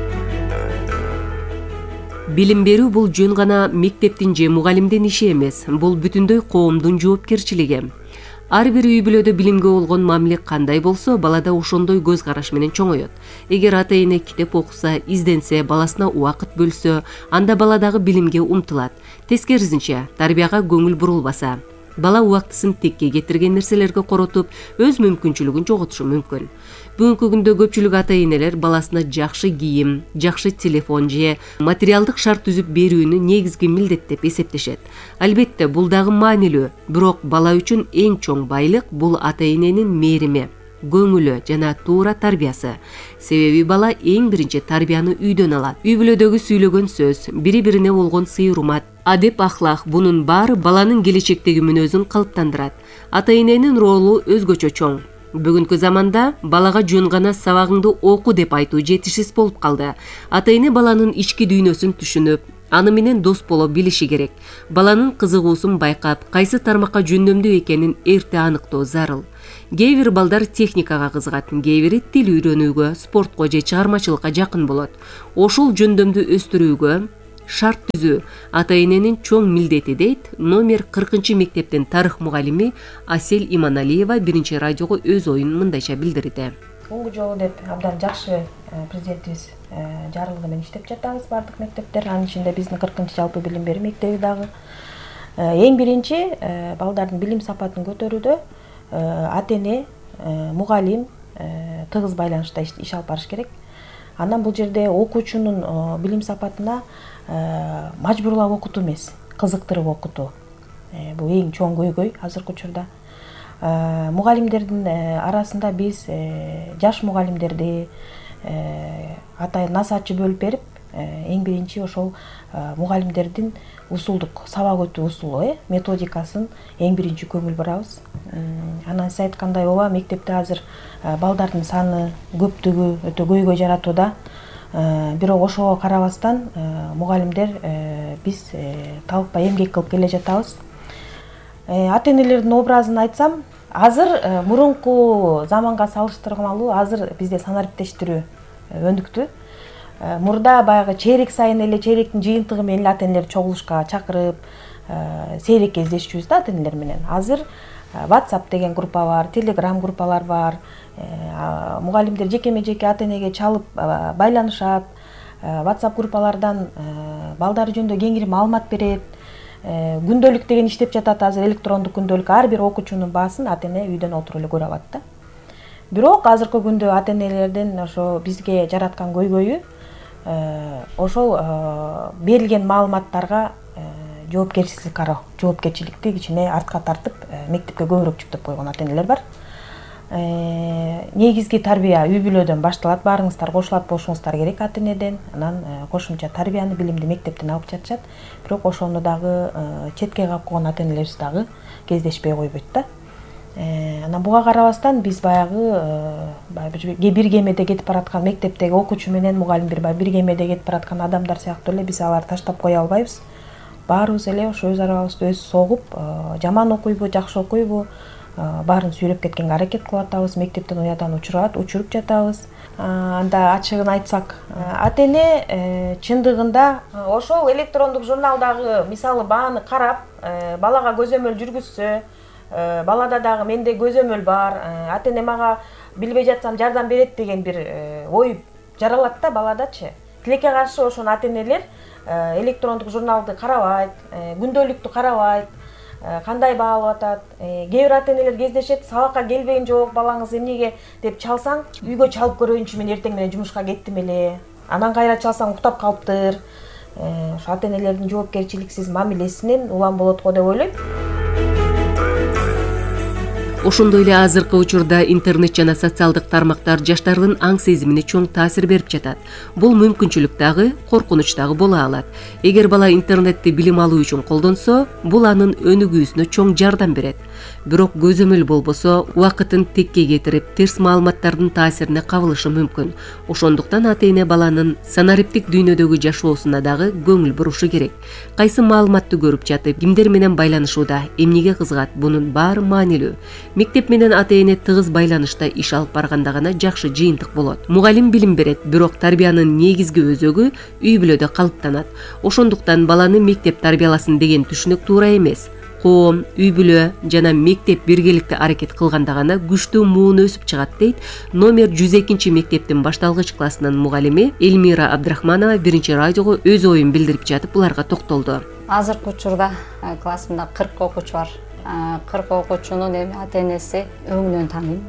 Билим берүү бул жөн гана мектептин же мугалимдин иши эмес, бул бүтүндөй коомдун жоопкерчилиги. ар бир үй бүлөдө билимге болгон мамиле кандай болсо, балада ошондой көз караш менен чоңоет. Эгер ата эне китеп окуса, изденсе, баласына убакыт бөлсө, анда бала дагы билимге умтулат. Тескерисинче, тарбияга көңүл бурулбаса, бала убактысын текке кетирген нерселерге коротуп, өз мүмкүнчүлүгүн жоготушу мүмкүн. Бүгүнкү күндө көпчүлүк ата энелер баласына жакшы кийим, жакшы телефон же материалдык шарт түзүп берүүнү негизги милдет деп эсептешет. Албетте, бул дагы маанилүү, бирок бала үчүн эң чоң байлык бул ата эненин мээрими, көңүлү жана туура тарбиясы. Себеби бала эң биринчи тарбияны үйдөн алат. Үй бүлөдөгү сүйлөгөн сөз, бири-бирине болгон сый-урмат, адеп-ахлак, бунун баары баланын келечектеги мүнөзүн калыптандырат. Ата эненин ролу өзгөчө чоң. Бүгүнкү заманда балага жөн гана сабагыңды оку деп айтуу жетишсиз болуп калды. Ата эне баланын ички дүйнөсүн түшүнүп, аны менен дос боло билиши керек. Баланын кызыгуусун байкап, кайсы тармакка жөндөмдүү экенин эрте аныктоо зарыл. Кээ бир балдар техникага кызыгат, кээ бири тил үйрөнүүгө, спортко же чыгармачылыкка жакын болот. Ошол жөндөмдү өстүрүүгө шарт түзүү ата эненин чоң милдети, дейт номер 40 мектептин тарых мугалими Асель Иманалиева биринчи радиого өз оюн мындайча билдирди. Бунку жолу деп абдан жакшы президентибиз жарлыгы менен иштеп жатабыз бардык мектептер. Анын ичинде биздин 40 жалпы билим берүү мектеби дагы. Эң биринчи балдардын билим сапатын көтөрүүдө ата эне, мугалим тыгыз байланышта иш алып барыш керек. Анан бул жерде окуучунун билим сапатына мажбурлап окутуу эмес, кызыктырып окутуу. Бул эң чоң көйгөй азыркы учурда. Мугалимдердин арасында биз жаш мугалимдерди атайын насаатчы бөлүп берип, эң биринчи ошол мугалимдердин усулдук сабак өтүү усулу, методикасын эң биринчи көңүл бурабыз. Анан сиз айткандай ооба, мектепте азыр балдардын саны, көптүгү өтө көйгөй жаратууда. Бирок ошого карабастан мугалимдер биз талыкпай эмгек кылып келе жатабыз. Ата энелердин образын айтсам, азыр мурунку заманга салыштырмалуу азыр бизде санариптештирүү өнүктү. Мурда баягы чейрек сайын эле чейректин жыйынтыгы менен ата энелер чогулушка чакырып, сейрек кездешчүбүз да ата энелер менен. Азыр WhatsApp деген группа бар, Telegram группалар бар. Мугалимдер жекеме-жеке ата энеге чалып байланышат. WhatsApp группалардан балдары жөнүндө кеңири маалымат берет. Күндөлүк деген иштеп жатат азыр, электрондук күндөлүк. Ар бир окуучунун баасын ата эне үйдөн отуруп эле көрө алат да. Бирок азыркы күндө ата энелердин ошо бизге жараткан көйгөйү ошол берилген маалыматтарга жоопкерчилик кароо, жоопкерчиликти кичине артка тартып, мектепке көбүрөөк жүктөп койгон ата энелер бар. Негизги тарбия үй бүлөдөн башталат. Баарыңыздар кошулат болушуңуздар керек ата энеден. Анан кошумча тарбияны, билимди мектептен алып жатышат. Бирок ошону дагы четке калып койгон ата энелерибиз дагы кездешпей койбойт да. Анан буга карабастан биз баягы бир кемеде кетип бараткан мектептеги окуучу менен мугалим бир кемеде кетип бараткан адамдар сыяктуу эле биз аларды таштап кое албайбыз. Баарыбыз эле ошо өз арабызды өз согуп, жаман окуйбу, жакшы окуйбу, баарын сүйрөп кеткенге аракет кылып атабыз. Мектептен уядан учуруп жатабыз. Анда ачыгын айтсак, ата эне чындыгында ошол электрондук журналдагы мисалы бааны карап, балага көзөмөл жүргүзсө, балада дагы менде көзөмөл бар, ата эне мага билбей жатсам жардам берет деген бир ой жаралат да баладачы. Тилекке каршы ошону ата энелер электрондук журналды карабайт, күндөлүктү карабайт, кандай баа алып атат. Кээ бир ата энелер кездешет, сабакка келбейин жок, балаңыз эмнеге деп чалсаң, үйгө чалып көрөйүнчү, мен эртең менен жумушка кеттим эле. Анан кайра чалсаң уктап калыптыр. Ошо ата энелердин жоопкерчиликсиз мамилесинен улам болот го деп ойлойм. Ошондой эле азыркы учурда интернет жана социалдык тармактар жаштардын аң сезимине чоң таасир берип жатат. Бул мүмкүнчүлүк дагы, коркунуч дагы боло алат. Эгер бала интернетти билим алуу үчүн колдонсо, бул анын өнүгүүсүнө чоң жардам берет. Бирок көзөмөл болбосо, убакытын текке кетирип, терс маалыматтардын таасирине кабылышы мүмкүн. Ошондуктан ата эне баланын санариптик дүйнөдөгү жашоосуна дагы көңүл бурушу керек. Кайсы маалыматты көрүп жатып, кимдер менен байланышууда, эмнеге кызыгат, бунун баары маанилүү. Мектеп менен ата эне тыгыз байланышта иш алып барганда гана жакшы жыйынтык болот. Мугалим билим берет, бирок тарбиянын негизги өзөгү үй бүлөдө калыптанат. Ошондуктан баланы мектеп тарбияласын деген түшүнүк туура эмес. коом, үй бүлө жана мектеп биргеликте аракет кылганда гана күчтүү муун өсүп чыгат дейт номер 102 мектептин башталгыч классынын мугалими Элмира Абдрахманова биринчи радиого өз оюн билдирип жатып буларга токтолду. Азыркы учурда классымда 40 окуучу бар. 40 окуучунун эми ата-энеси өңүнөн тааныйм.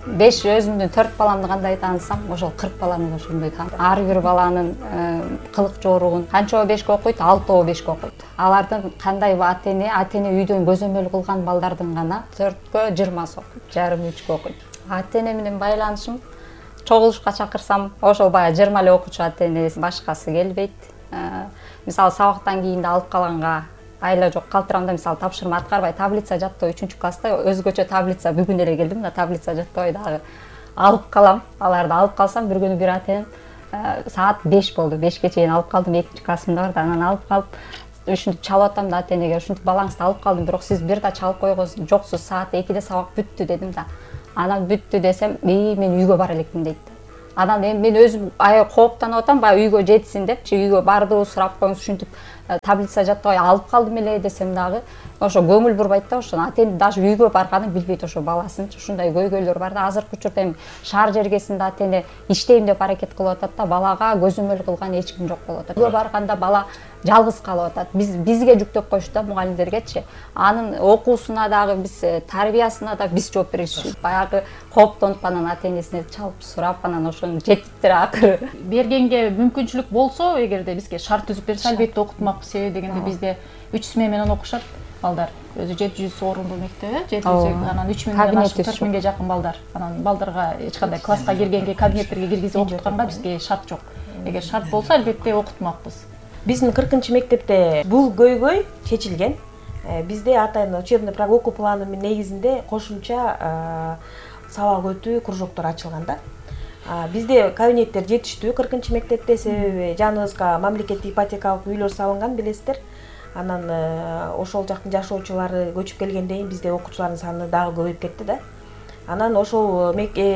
5 өзүмдүн 4 баламды кандай таанысам, ошол 40 баланы ошондой тааныйм. Ар бир баланын кылык жоругун канчабы 5ке окуйт, 6 5ке окуйт. Алардын кандай ата-эне үйдөн көзөмөл кылган балдардын гана 4кө 20 окуйт, жарым 3кө окуйт. Ата-эне менен байланышым чогулушка чакырсам, ошол баягы 20 эле окуучу ата-энеси башкасы келбейт. Мисалы сабактан кийин алып калганга айла жок калтырамда, мисалы тапшырма аткарбай таблица жаттоо 3-класста өзгөчө таблица бүгүн эле келдим да, таблица жаттабай дагы алып калам. Аларды алып калсам бир күнү бир ата-энем саат 5 болду, 5ке чейин алып калдым, 2-классымда бар да, анан алып калып ушинтип чалып атам да ата-энеге, ушинтип балаңызды алып калдым, бирок сиз бир да чалып койгонсуз жоксуз, саат 2де сабак бүттү дедим да. Анан бүттү десем, мен үйгө бара элекмин дейт. Анан эми мен өзүм аябай кооптонуп атам, баягы үйгө жетсин депчи, үйгө барды сурап коюңуз, ушинтип таблица жаттабай алып калдым эле десем дагы ошо көңүл бурбайт да, ошо ата-эне даже үйгө барганын билбейт ошо баласынчы. Ушундай көйгөйлөр бар да. Азыркы учурда эми шаар жергесинде ата-эне иштейм деп аракет кылып атат да, балага көзөмөл кылган эч ким жок болуп атат. Үйгө барганда бала жалгыз калып атат. Бизге жүктөп коюшут да, мугалимдергечи. Анын окуусуна дагы биз, тарбиясына да биз жооп беришибиз. Баягы кооптонуп анан ата-энесине чалып сурап, анан ошону жетиптир акыры. Бергенге мүмкүнчүлүк болсо, эгерде бизге шарт түзүп берсе, албетте окутмакпыз. Себеби дегенде бизде 3 смена менен окушат балдар. Өзү 700 орунду мектеп, 700 анан 3000 менен 4000ге жакын балдар. Анан балдарга эч кандай класска киргенге, кабинеттерге киргизип окутканга бизге шарт жок. Эгер шарт болсо, албетте окутмакпыз. Биздин 40-мектепте бул көйгөй чечилген. Бизде ата-эне учебный окуу планы негизинде кошумча сабак өтүү кружоктор ачылган да. Бизде кабинеттер жетиштүү 40-мектепте, себеби жаныбызга мамлекеттик ипотекалык үйлөр салынган, билесиздер. Анан ошол жактын жашоочулары көчүп келгенден кийин бизде окуучулардын саны дагы көбөйүп кетти да. Анан ошол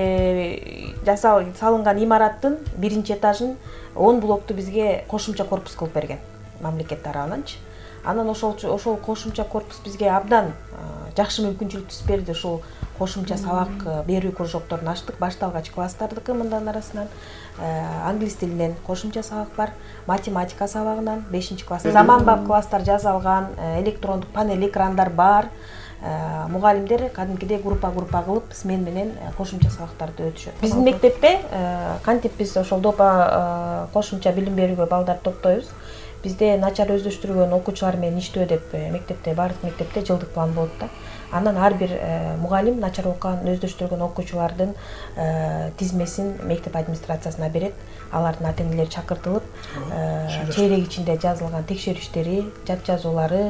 салынган имараттын биринчи этажын 10 блокту бизге кошумча корпус кылып берген мамлекет тарабынанчы. Анан ошол кошумча корпус бизге абдан жакшы мүмкүнчүлүк түзүп берди. Ушул кошумча сабак берүү кружокторун ачтык. Башталгач класстардыкы мындан арасынан англис тилинен кошумча сабак бар, математика сабагынан 5-класс. Заманбап класстар жасалган, электрондук панель экрандар бар. Мугалимдер кадимкидей группа кылып смен менен кошумча сабактарды өтүшөт. Биздин мектепте кантип биз ошол допа кошумча билим берүүгө балдар топтойбуз. Бизде начар өздөштүргөн окуучулар менен иштөө деп мектепте, бардык мектепте жылдык план болот да. Анан ар бир мугалим начар окуган, өздөштүргөн окуучулардын тизмесин мектеп администрациясына берет. Алардын ата-энелери чакыртылып, чейрек ичинде жазылган текшерүүштери, жат жазуулары,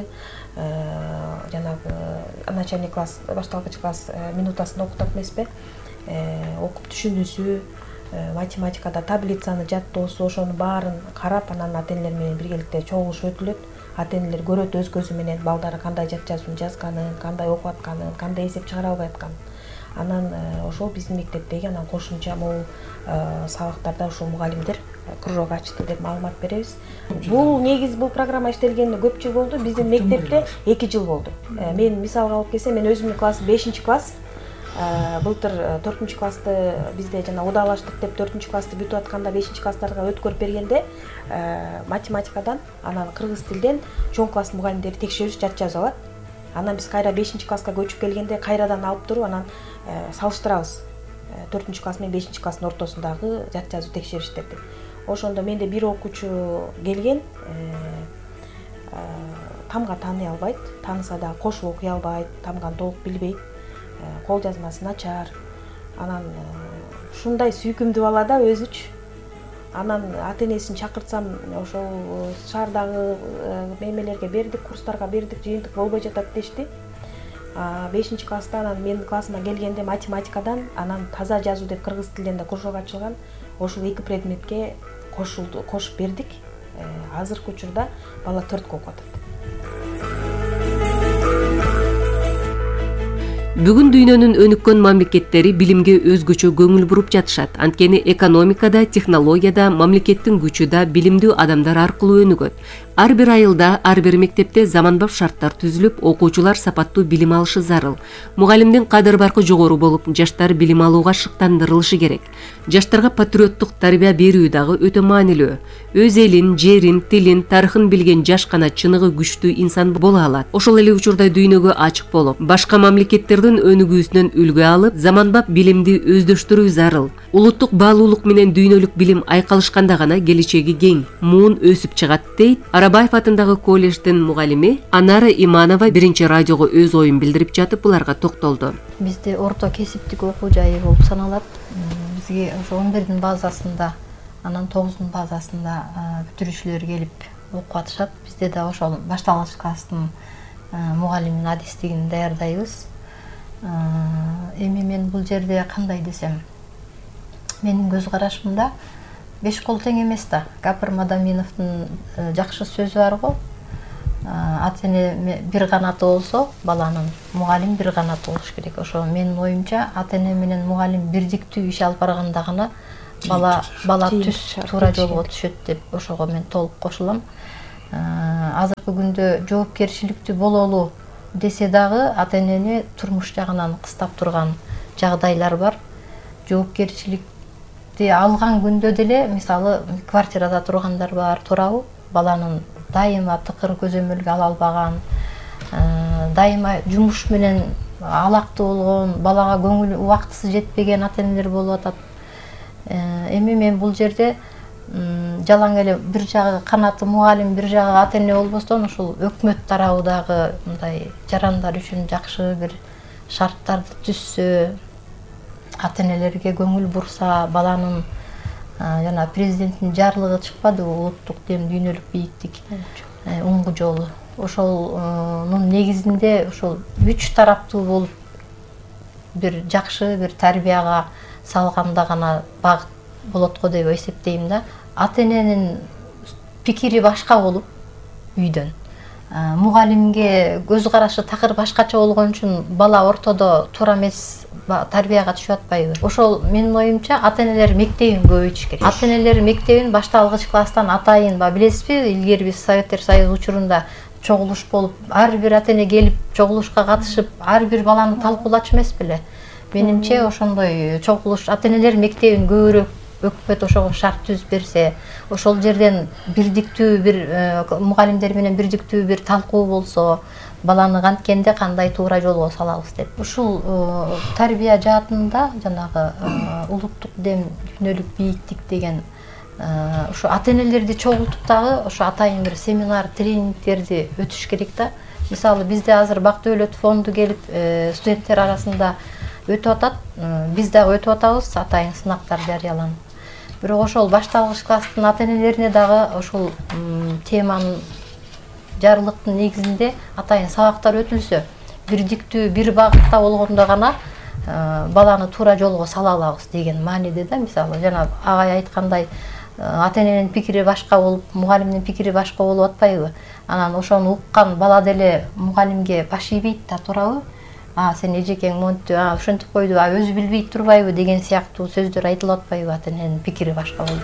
жанагы начальный класс, башталгыч класс минутасында окутат эмеспи? Окуп түшүнүүсү, математикада таблицаны жаттоосу, ошонун баарын карап, анан ата-энелер менен биргеликте чогулуш өтүлөт. Ата-энелер көрөт өз көзү менен балдары кандай жат жазуун жазганын, кандай окуп атканын, кандай эсеп чыгара албай атканын. Анан ошол биздин мектептеги анан кошумча могул сабактарда ошол мугалимдер кружок ачты деп маалымат беребиз. Бул негиз бул программа иштелгенине көп жыл болду. Биздин мектепте 2 жыл болду. Мен мисалга алып келсем, мен өзүмдүн класс 5-класс. Былтыр 4-классты бизде жана удалаштык деп 4-классты бүтүп атканда 5-класстарга өткөрүп бергенде математикадан, анан кыргыз тилден чоң класс мугалимдери текшерүүс жат жазып алат. Анан биз кайра 5-класска көчүп келгенде кайрадан алып туруп анан салыштырабыз. 4-класс менен 5-класстын ортосундагы жат жазуу текшериштерди. Ошондо менде бир окуучу келген, тамга тааный албайт, тааныса да кошуп окуй албайт, тамганы толук билбейт. Кол жазмасы начар. Анан ушундай сүйкүмдүү бала да өзүчү. Анан ата-энесин чакыртсам, ошол шаардагы мемелерге бердик, курстарга бердик, жыйынтык болбой жатат дешти. 5-класста анан менин классыма келгенде математикадан, анан таза жазуу деп кыргыз тилинен да кружок ачылган. Ошол 2 предметке кошуп бердик. Азыркы учурда бала 4 окуп атат. Бүгүн дүйнөнүн өнүккөн мамлекеттери билимге өзгөчө көңүл буруп жатышат. Анткени экономикада, технологияда мамлекеттин күчү да билимдүү адамдар аркылуу өнүгөт. Ар бир айылда, ар бир мектепте заманбап шарттар түзүлүп, окуучулар сапаттуу билим алышы зарыл. Мугалимдин кадыр баркы жогору болуп, жаштар билим алууга шыктандырылышы керек. Жаштарга патриоттук тарбия берүү дагы өтө маанилүү. Өз элин, жерин, тилин, тарыхын билген жаш гана чыныгы күчтүү инсан боло алат. Ошол эле учурда дүйнөгө ачык болуп, башка мамлекеттердин өнүгүүсүнөн үлгү алып, заманбап билимди өздөштүрүү зарыл. Улуттук баалуулук менен дүйнөлүк билим айкалышканда гана келечеги кең, муун өсүп чыгат, дейт Арабаев атындагы колледждин мугалими Анара Иманова биринчи радиого өз оюн билдирип жатып буларга токтолду. Бизде орто кесиптик окуу жайы болуп саналат. Бизге ошо 11-дин базасында, анан 9-дун базасында бүтүрүүчүлөр келип окуп атышат. Бизде да ошол башталгыч класстын мугалимин адистигин даярдайбыз. Эми мен бул жерде кандай десем, менин көз карашымда 5 кол тең эмес да. Гапыр Мадаминовдун жакшы сөзү бар го. Ата-эне бир канаты болсо, баланын мугалим бир канаты болуш керек. Ошо менин оюмча, ата-эне менен мугалим бирдиктүү иш алып барганда гана бала түз туура жолго түшөт деп ошого мен толук кошулам. Азыркы күндө жоопкерчиликтүү бололу десе дагы ата-энени турмуш жагынан кыстап турган жагдайлар бар. Жоопкерчиликти алган күндө деле, мисалы, квартирада тургандар бар, туурабы? Баланын дайыма тыкыр көзөмөлгө ала албаган, дайыма жумуш менен алактуу болгон, балага көңүл убактысы жетпеген ата-энелер болуп атат. Эми мен бул жерде жалаң эле бир жагы канаты мугалим, бир жагы ата-эне болбостон, ушул өкмөт тарабындагы мындай жарандар үчүн жакшы бир шарттарды түзсө, ата-энелерге көңүл бурса, баланын жана президенттин жарлыгы чыкпады, улуттук дем дүйнөлүк бийиктик уңгу жолу. Ошолнун негизинде ошол 3 тараптуу болуп бир жакшы бир тарбияга салганда гана багыт болот го деп эсептейм да. Ата-эненин пикири башка болуп үйдөн, мугалимге көз карашы такыр башкача болгон үчүн бала ортодо туура эмес тарбияга түшүп атпайбы? Ошол менин оюмча ата-энелер мектебин көбөйтүш керек. Ата-энелер мектебин башталгыч класстан атайын, билесизби, илгери биз Советтер Союзу учурунда чогулуш болуп, ар бир ата-эне келип чогулушка катышып, ар бир баланы талкуулачу эмес беле? Менимче ошондой чогулуш ата-энелер мектебин көбүрөөк өкмөт ошого шарт түзүп берсе, ошол жерден бирдиктүү бир мугалимдер менен бирдиктүү бир талкуу болсо, баланы канткенде кандай туура жолго салабыз деп. Ушул тарбия жаатында жанагы улуттук дем дүйнөлүк бийиктик деген ушу ата-энелерди чогултуп дагы ошо атайын бир семинар, тренингтерди өтүш керек да. Мисалы, бизде азыр Бак Дөөлөт фонду келип студенттер арасында өтүп атат. Биз дагы өтүп атабыз, атайын сынактар жарыяланып. Бирок ошол башталгыч класстын ата-энелерине дагы ошол теманын жарлыктын негизинде атайын сабактар өтүлсө, бирдиктүү бир багытта болгондо гана баланы туура жолго сала алабыз деген мааниде да. Мисалы, жана агай айткандай, ата-эненин пикири башка болуп, мугалимдин пикири башка болуп атпайбы? Анан ошону уккан бала деле мугалимге баш ийбейт да, туурабы? Сен эжекең монту, ошентип койду, өзү билбейт турбайбы деген сыяктуу сөздөр айтылып атпайбы? Ата-эненин пикири башка болуп.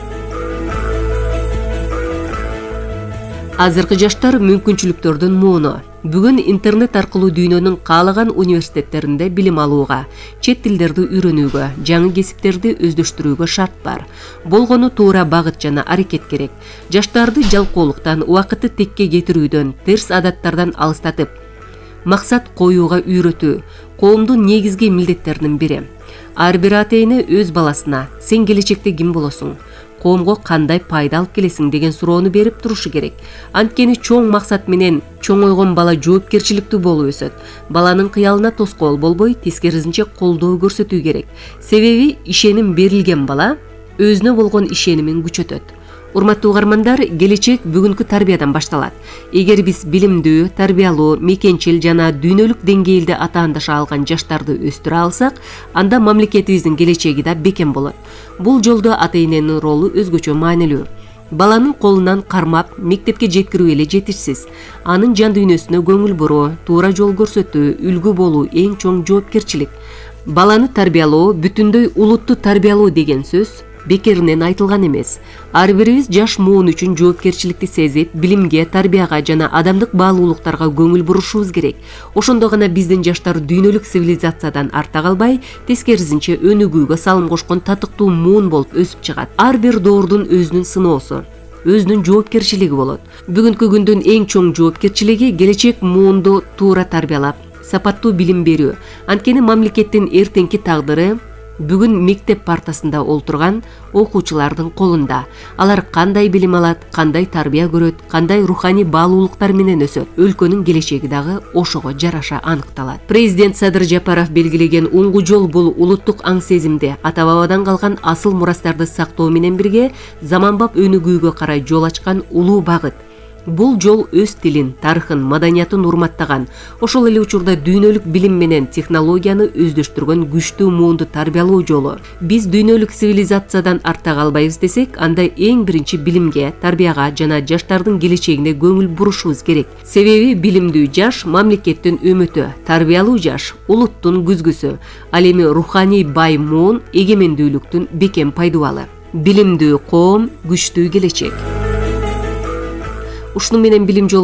Азыркы жаштар мүмкүнчүлүктөрдүн мууну. Бүгүн интернет аркылуу дүйнөнүн каалаган университеттеринде билим алууга, чет тилдерди үйрөнүүгө, жаңы кесиптерди өздөштүрүүгө шарт бар. Болгону туура багыт жана аракет керек. Жаштарды жалкоолуктан, убакытты текке кетирүүдөн, терс адаттардан алыстатып, максат коюуга үйрөтүү коомдун негизги милдеттеринин бири. Ар бир ата-эне өз баласына сен келечекте ким болосуң, коомго кандай пайда алып келесиң деген суроону берип турушу керек. Анткени чоң максат менен чоңойгон бала жоопкерчиликтүү болуп өсөт. Баланын кыялына тоскоол болбой, тескерисинче колдоо көрсөтүү керек. Себеби ишеним берилген бала өзүнө болгон ишенимин күчөтөт. Урматтуу угармандар, келечек бүгүнкү тарбиядан башталат. Эгер биз билимдүү, тарбиялуу, мекенчил жана дүйнөлүк деңгээлде атаандаша алган жаштарды өстүрө алсак, анда мамлекетибиздин келечеги да бекем болот. Бул жолдо ата-эненин ролу өзгөчө маанилүү. Баланын колунан кармап, мектепке жеткирүү эле жетишсиз. Анын жан дүйнөсүнө көңүл буруу, туура жол көрсөтүү, үлгү болуу эң чоң жоопкерчилик. Баланы тарбиялоо, бүтүндөй улутту тарбиялоо деген сөз бекеринен айтылган эмес. Ар бирибиз жаш муун үчүн жоопкерчиликти сезип, билимге, тарбияга жана адамдык баалуулуктарга көңүл бурушубуз керек. Ошондо гана биздин жаштар дүйнөлүк цивилизациядан арта калбай, тескерисинче өнүгүүгө салым кошкон татыктуу муун болуп өсүп чыгат. Ар бир доордун өзүнүн сыноосу, өзүнүн жоопкерчилиги болот. Бүгүнкү күндүн эң чоң жоопкерчилиги келечек муунду туура тарбиялап, сапаттуу билим берүү. Анткени мамлекеттин эртеңки тагдыры бүгүн мектеп партасында олтурган окуучулардын колунда. Алар кандай билим алат, кандай тарбия көрөт, кандай руханий баалуулуктар менен өсөт, өлкөнүн келечеги дагы ошого жараша аныкталат. Президент Садыр Жапаров белгилеген уңгу жол бул улуттук аң сезимди, ата бабадан калган асыл мурастарды сактоо менен бирге заманбап өнүгүүгө карай жол ачкан улуу багыт. Бул жол өз тилин, тарыхын, маданиятын урматтаган, ошол эле учурда дүйнөлүк билим менен технологияны өздөштүргөн күчтүү муунду тарбиялоо жолу. Биз дүйнөлүк цивилизациядан артта калбайбыз десек, анда эң биринчи билимге, тарбияга жана жаштардын келечегине көңүл бурушубуз керек. Себеби билимдүү жаш мамлекеттин үмүтү, тарбиялуу жаш улуттун күзгүсү, ал эми руханий бай муун эгемендүүлүктүн бекем пайдубалы. Билимдүү коом, күчтүү келечек. Ушуну менен билим жолу